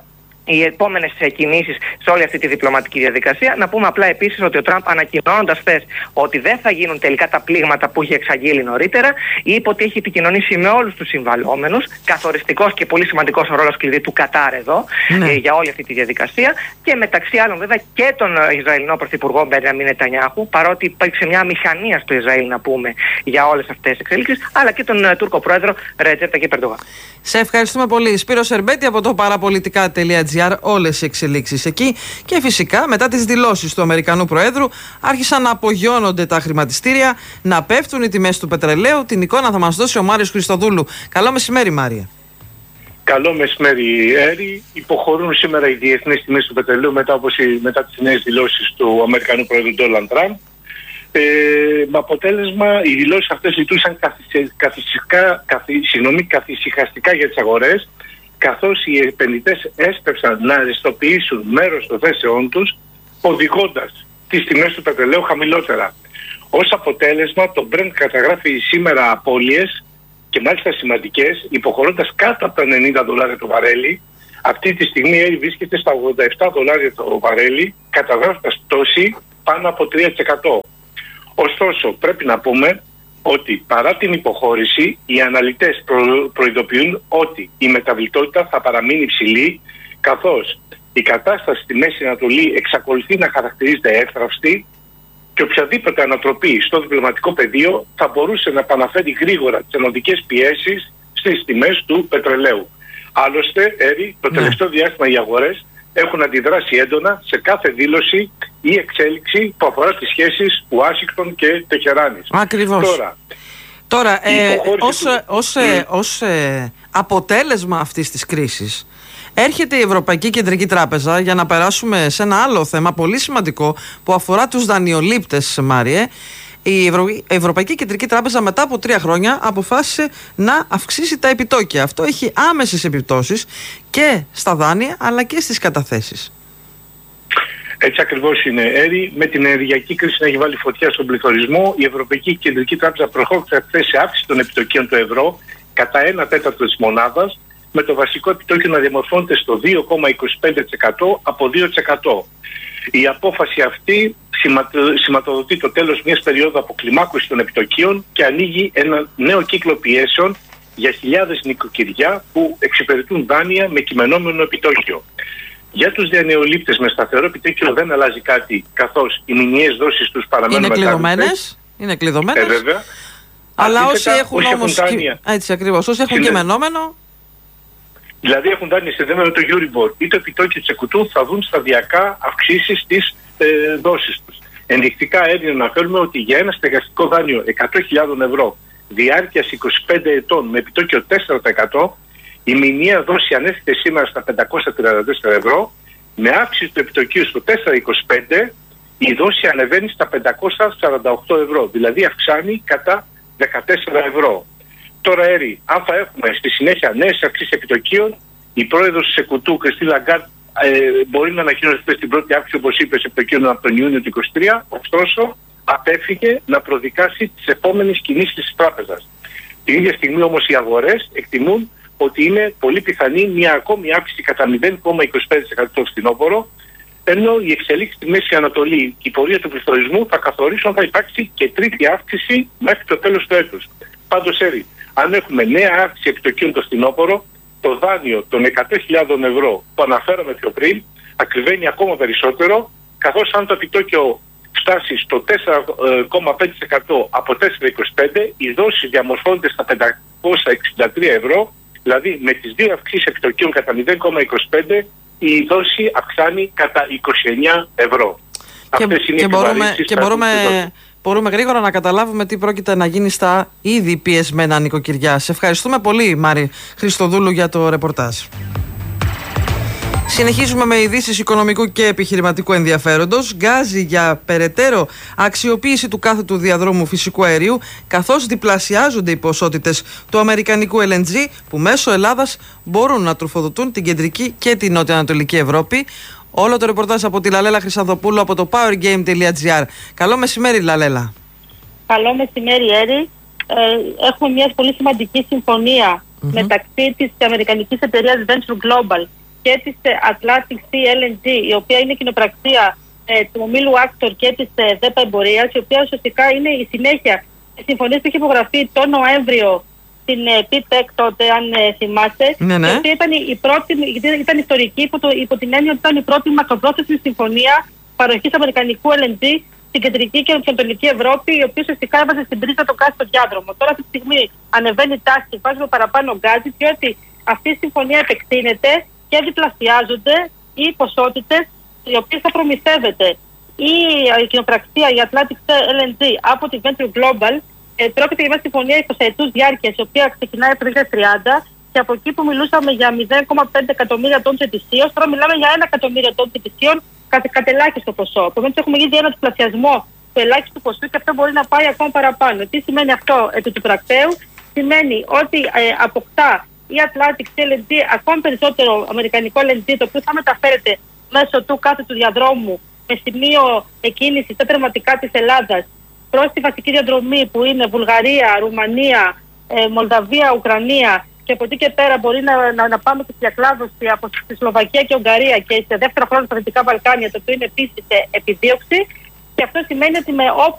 οι επόμενες κινήσεις σε όλη αυτή τη διπλωματική διαδικασία. Να πούμε απλά επίσης ότι ο Τραμπ, ανακοινώνοντας χθες ότι δεν θα γίνουν τελικά τα πλήγματα που είχε εξαγγείλει νωρίτερα, είπε ότι έχει επικοινωνήσει με όλους τους συμβαλόμενους. Καθοριστικός και πολύ σημαντικός ο ρόλος κλειδί του Κατάρ εδώ, ναι. ε, για όλη αυτή τη διαδικασία. Και μεταξύ άλλων, βέβαια, και τον Ισραηλινό Πρωθυπουργό Μπενιαμίν Νετανιάχου, παρότι υπήρξε μια μηχανία στο Ισραήλ, να πούμε, για όλες αυτές τις εξέλιξεις, αλλά και τον uh, Τούρκο Πρόεδρο Ρετζέπ Ταγιίπ Ερντογάν. Σε ευχαριστούμε πολύ. Σπύρο Σερμπέτη από το παραπολιτικά τελεία τζι άρ. Όλες οι εξελίξεις εκεί. Και φυσικά μετά τις δηλώσεις του Αμερικανού Προέδρου άρχισαν να απογειώνονται τα χρηματιστήρια, να πέφτουν οι τιμές του πετρελαίου. Την εικόνα θα μας δώσει ο Μάριος Χριστοδούλου. Καλό μεσημέρι, Μάρια. Καλό μεσημέρι, Έρη. Υποχωρούν σήμερα οι διεθνείς τιμές του πετρελαίου μετά, όπως οι, μετά τις νέες δηλώσεις του Αμερικανού Προέδρου Ντόναλντ Τραμπ. Ε, με αποτέλεσμα οι δηλώσεις αυτές λειτουργήσαν καθησυχαστικά για τις αγορές, καθώς οι επενδυτές έσπευσαν να αριστοποιήσουν μέρος των θέσεών τους, οδηγώντας τις τιμές του πετρελαίου χαμηλότερα. Ως αποτέλεσμα, το Brent καταγράφει σήμερα απώλειες και μάλιστα σημαντικές, υποχωρώντας κάτω από τα ενενήντα δολάρια το βαρέλι. Αυτή τη στιγμή βρίσκεται στα ογδόντα επτά δολάρια το βαρέλι, καταγράφοντας πτώση πάνω από τρία τοις εκατό. Ωστόσο, πρέπει να πούμε ότι παρά την υποχώρηση, οι αναλυτές προ, προειδοποιούν ότι η μεταβλητότητα θα παραμείνει υψηλή, καθώς η κατάσταση στη Μέση Ανατολή εξακολουθεί να χαρακτηρίζεται εύθραυστη και οποιαδήποτε ανατροπή στο διπλωματικό πεδίο θα μπορούσε να επαναφέρει γρήγορα τις ενωτικές πιέσεις στις τιμές του πετρελαίου. Άλλωστε, Έρη, το τελευταίο ναι. διάστημα οι αγορές έχουν αντιδράσει έντονα σε κάθε δήλωση ή εξέλιξη που αφορά τις σχέσεις Ουάσιγκτον και Τεχεράνης. Ακριβώς. Τώρα, Τώρα ε, ως, του... ως, mm. ως ε, αποτέλεσμα αυτής της κρίσης έρχεται η Ευρωπαϊκή Κεντρική Τράπεζα, για να περάσουμε σε ένα άλλο θέμα πολύ σημαντικό που αφορά τους δανειολήπτες, Μάριε. Η Ευρω... Ευρωπαϊκή Κεντρική Τράπεζα μετά από τρία χρόνια αποφάσισε να αυξήσει τα επιτόκια. Αυτό έχει άμεσες επιπτώσεις και στα δάνεια αλλά και στις καταθέσεις. Έτσι ακριβώς είναι, Έρη. Με την ενεργειακή κρίση να έχει βάλει φωτιά στον πληθωρισμό, η Ευρωπαϊκή Κεντρική Τράπεζα προχώρησε σε αύξηση των επιτοκίων του ευρώ κατά ένα τέταρτο της μονάδας, με το βασικό επιτόκιο να διαμορφώνεται στο δύο κόμμα είκοσι πέντε τοις εκατό από δύο τοις εκατό. Η απόφαση αυτή σηματοδοτεί το τέλος μιας περίοδου αποκλιμάκωσης των επιτοκίων και ανοίγει ένα νέο κύκλο πιέσεων για χιλιάδες νοικοκυριά που εξυπηρετούν δάνεια με κειμενόμενο επιτόκιο. Για τους δανειολήπτες με σταθερό επιτόκιο δεν αλλάζει κάτι, καθώς οι μηνιαίες δόσεις τους παραμένουν είναι κλειδωμένες. Είναι κλειδωμένες. Ε, βέβαια. Αλλά όσοι έχουν όσοι όμως. Έχουν δάνεια, έτσι ακριβώς. Όσοι έχουν είναι... κειμενόμενο. Δηλαδή έχουν δάνεια συνδεδεμένο με το Euribor ή το επιτόκιο της εκουτού, θα δουν σταδιακά αυξήσεις στις ε, δόσεις τους. Ενδεικτικά έδινε να φέρουμε ότι για ένα στεγαστικό δάνειο εκατό χιλιάδες ευρώ διάρκειας είκοσι πέντε ετών με επιτόκιο τέσσερα τοις εκατό, η μηνιαία δόση ανέφερε σήμερα στα πεντακόσια τριάντα τέσσερα ευρώ, με αύξηση του επιτοκίου στο τέσσερα κόμμα είκοσι πέντε, η δόση ανεβαίνει στα πεντακόσια σαράντα οκτώ ευρώ, δηλαδή αυξάνει κατά δεκατέσσερα ευρώ. Τώρα, Έρη, αν θα έχουμε στη συνέχεια νέες αυξήσεις επιτοκίων, η πρόεδρος της ΕΚΟΥΤΟΥ, Κριστίν Λαγκάρντ, ε, μπορεί να ανακοινώσει στην πρώτη αύξηση, όπως είπε, σε επιτοκίων από τον Ιούνιο του είκοσι τρία, ωστόσο απέφυγε να προδικάσει τις επόμενες κινήσεις της τράπεζας. Την ίδια στιγμή όμως οι αγορές εκτιμούν ότι είναι πολύ πιθανή μια ακόμη αύξηση κατά μηδέν κόμμα είκοσι πέντε τοις εκατό στο φθινόπωρο, ενώ η εξελίξη στη Μέση Ανατολή και η πορεία του πληθωρισμού θα καθορίσουν αν θα υπάρξει και τρίτη αύξηση μέχρι το τέλος του έτους. Πάντως, Έρη, αν έχουμε νέα αύξηση επιτοκίων το φθινόπωρο, το δάνειο των εκατό χιλιάδες ευρώ που αναφέραμε πιο πριν ακριβένει ακόμα περισσότερο, καθώς αν το επιτόκιο φτάσει στο τέσσερα κόμμα πέντε τοις εκατό από τέσσερα κόμμα είκοσι πέντε, η δόση διαμορφώνεται στα πεντακόσια εξήντα τρία ευρώ, δηλαδή με τις δύο αυξήσεις επιτοκίων κατά μηδέν κόμμα είκοσι πέντε, η δόση αυξάνει κατά είκοσι εννέα ευρώ. Και, Αυτές είναι και, οι μπορούμε, και μπορούμε, μπορούμε, μπορούμε γρήγορα να καταλάβουμε τι πρόκειται να γίνει στα ήδη πιεσμένα νοικοκυριά. Σε ευχαριστούμε πολύ, Μάρη Χριστοδούλου, για το ρεπορτάζ. Συνεχίζουμε με ειδήσεις οικονομικού και επιχειρηματικού ενδιαφέροντος. Γκάζι για περαιτέρω αξιοποίηση του κάθετου διαδρόμου φυσικού αερίου, καθώς διπλασιάζονται οι ποσότητες του αμερικανικού ελ εν τζι που μέσω Ελλάδας μπορούν να τροφοδοτούν την κεντρική και την νοτιοανατολική Ευρώπη. Όλο το ρεπορτάζ από τη Λαλέλα Χρυσανθοπούλου από το powergame τελεία gr. Καλό μεσημέρι, Λαλέλα. Καλό μεσημέρι, Έρη. Ε, έχουμε μια πολύ σημαντική συμφωνία mm-hmm. μεταξύ της αμερικανικής εταιρείας Venture Global και της Atlantic Sea ελ εν τζι, η οποία είναι κοινοπραξία ε, του ομίλου Actor και της ε, ΔΕΠΑ Εμπορίας, η οποία ουσιαστικά είναι η συνέχεια της συμφωνίας που είχε υπογραφεί τον Νοέμβριο στην ε, πι τεκ τότε, αν ε, θυμάστε. Ναι, ναι. Η οποία ήταν, η πρώτη, ήταν ιστορική υπό, το, υπό την έννοια ότι ήταν η πρώτη μακροπρόθεσμη συμφωνία παροχής αμερικανικού ελ εν τζι στην κεντρική και ανατολική Ευρώπη, η οποία ουσιαστικά έβαζε στην πρίζα το κάστο διάδρομο. Τώρα αυτή τη στιγμή ανεβαίνει η τάση και βάζουμε παραπάνω γκάζι, διότι αυτή η συμφωνία επεκτείνεται και διπλασιάζονται οι ποσότητες οι οποίες θα προμηθεύεται η, η κοινοπραξία, η Atlantic ελ εν τζι από τη Venture Global. Ε, πρόκειται για μια συμφωνία είκοσι ετούς διάρκειας, η οποία ξεκινάει από το δύο χιλιάδες τριάντα, και από εκεί που μιλούσαμε για μηδέν κόμμα πέντε εκατομμύρια τόνους ετησίως, τώρα μιλάμε για ένα εκατομμύριο τόνους ετησίων κατ' ελάχιστο ποσό. Επομένως, έχουμε ήδη ένα διπλασιασμό του ελάχιστου ποσού και αυτό μπορεί να πάει ακόμα παραπάνω. Τι σημαίνει αυτό επί του πρακτέου? Σημαίνει ότι ε, αποκτά η Atlantic ελ εν τζι ακόμη περισσότερο αμερικανικό ελ εν τζι, το οποίο θα μεταφέρεται μέσω του κάθε του διαδρόμου με σημείο εκκίνηση στα τερματικά της Ελλάδας προς τη βασική διαδρομή που είναι Βουλγαρία, Ρουμανία, ε, Μολδαβία, Ουκρανία, και από εκεί και πέρα μπορεί να, να, να πάμε και στη διακλάδωση από τη Σλοβακία και Ουγγαρία και σε δεύτερο χρόνο στα Δυτικά Βαλκάνια, το οποίο είναι επίσης επιδίωξη. Και αυτό σημαίνει ότι με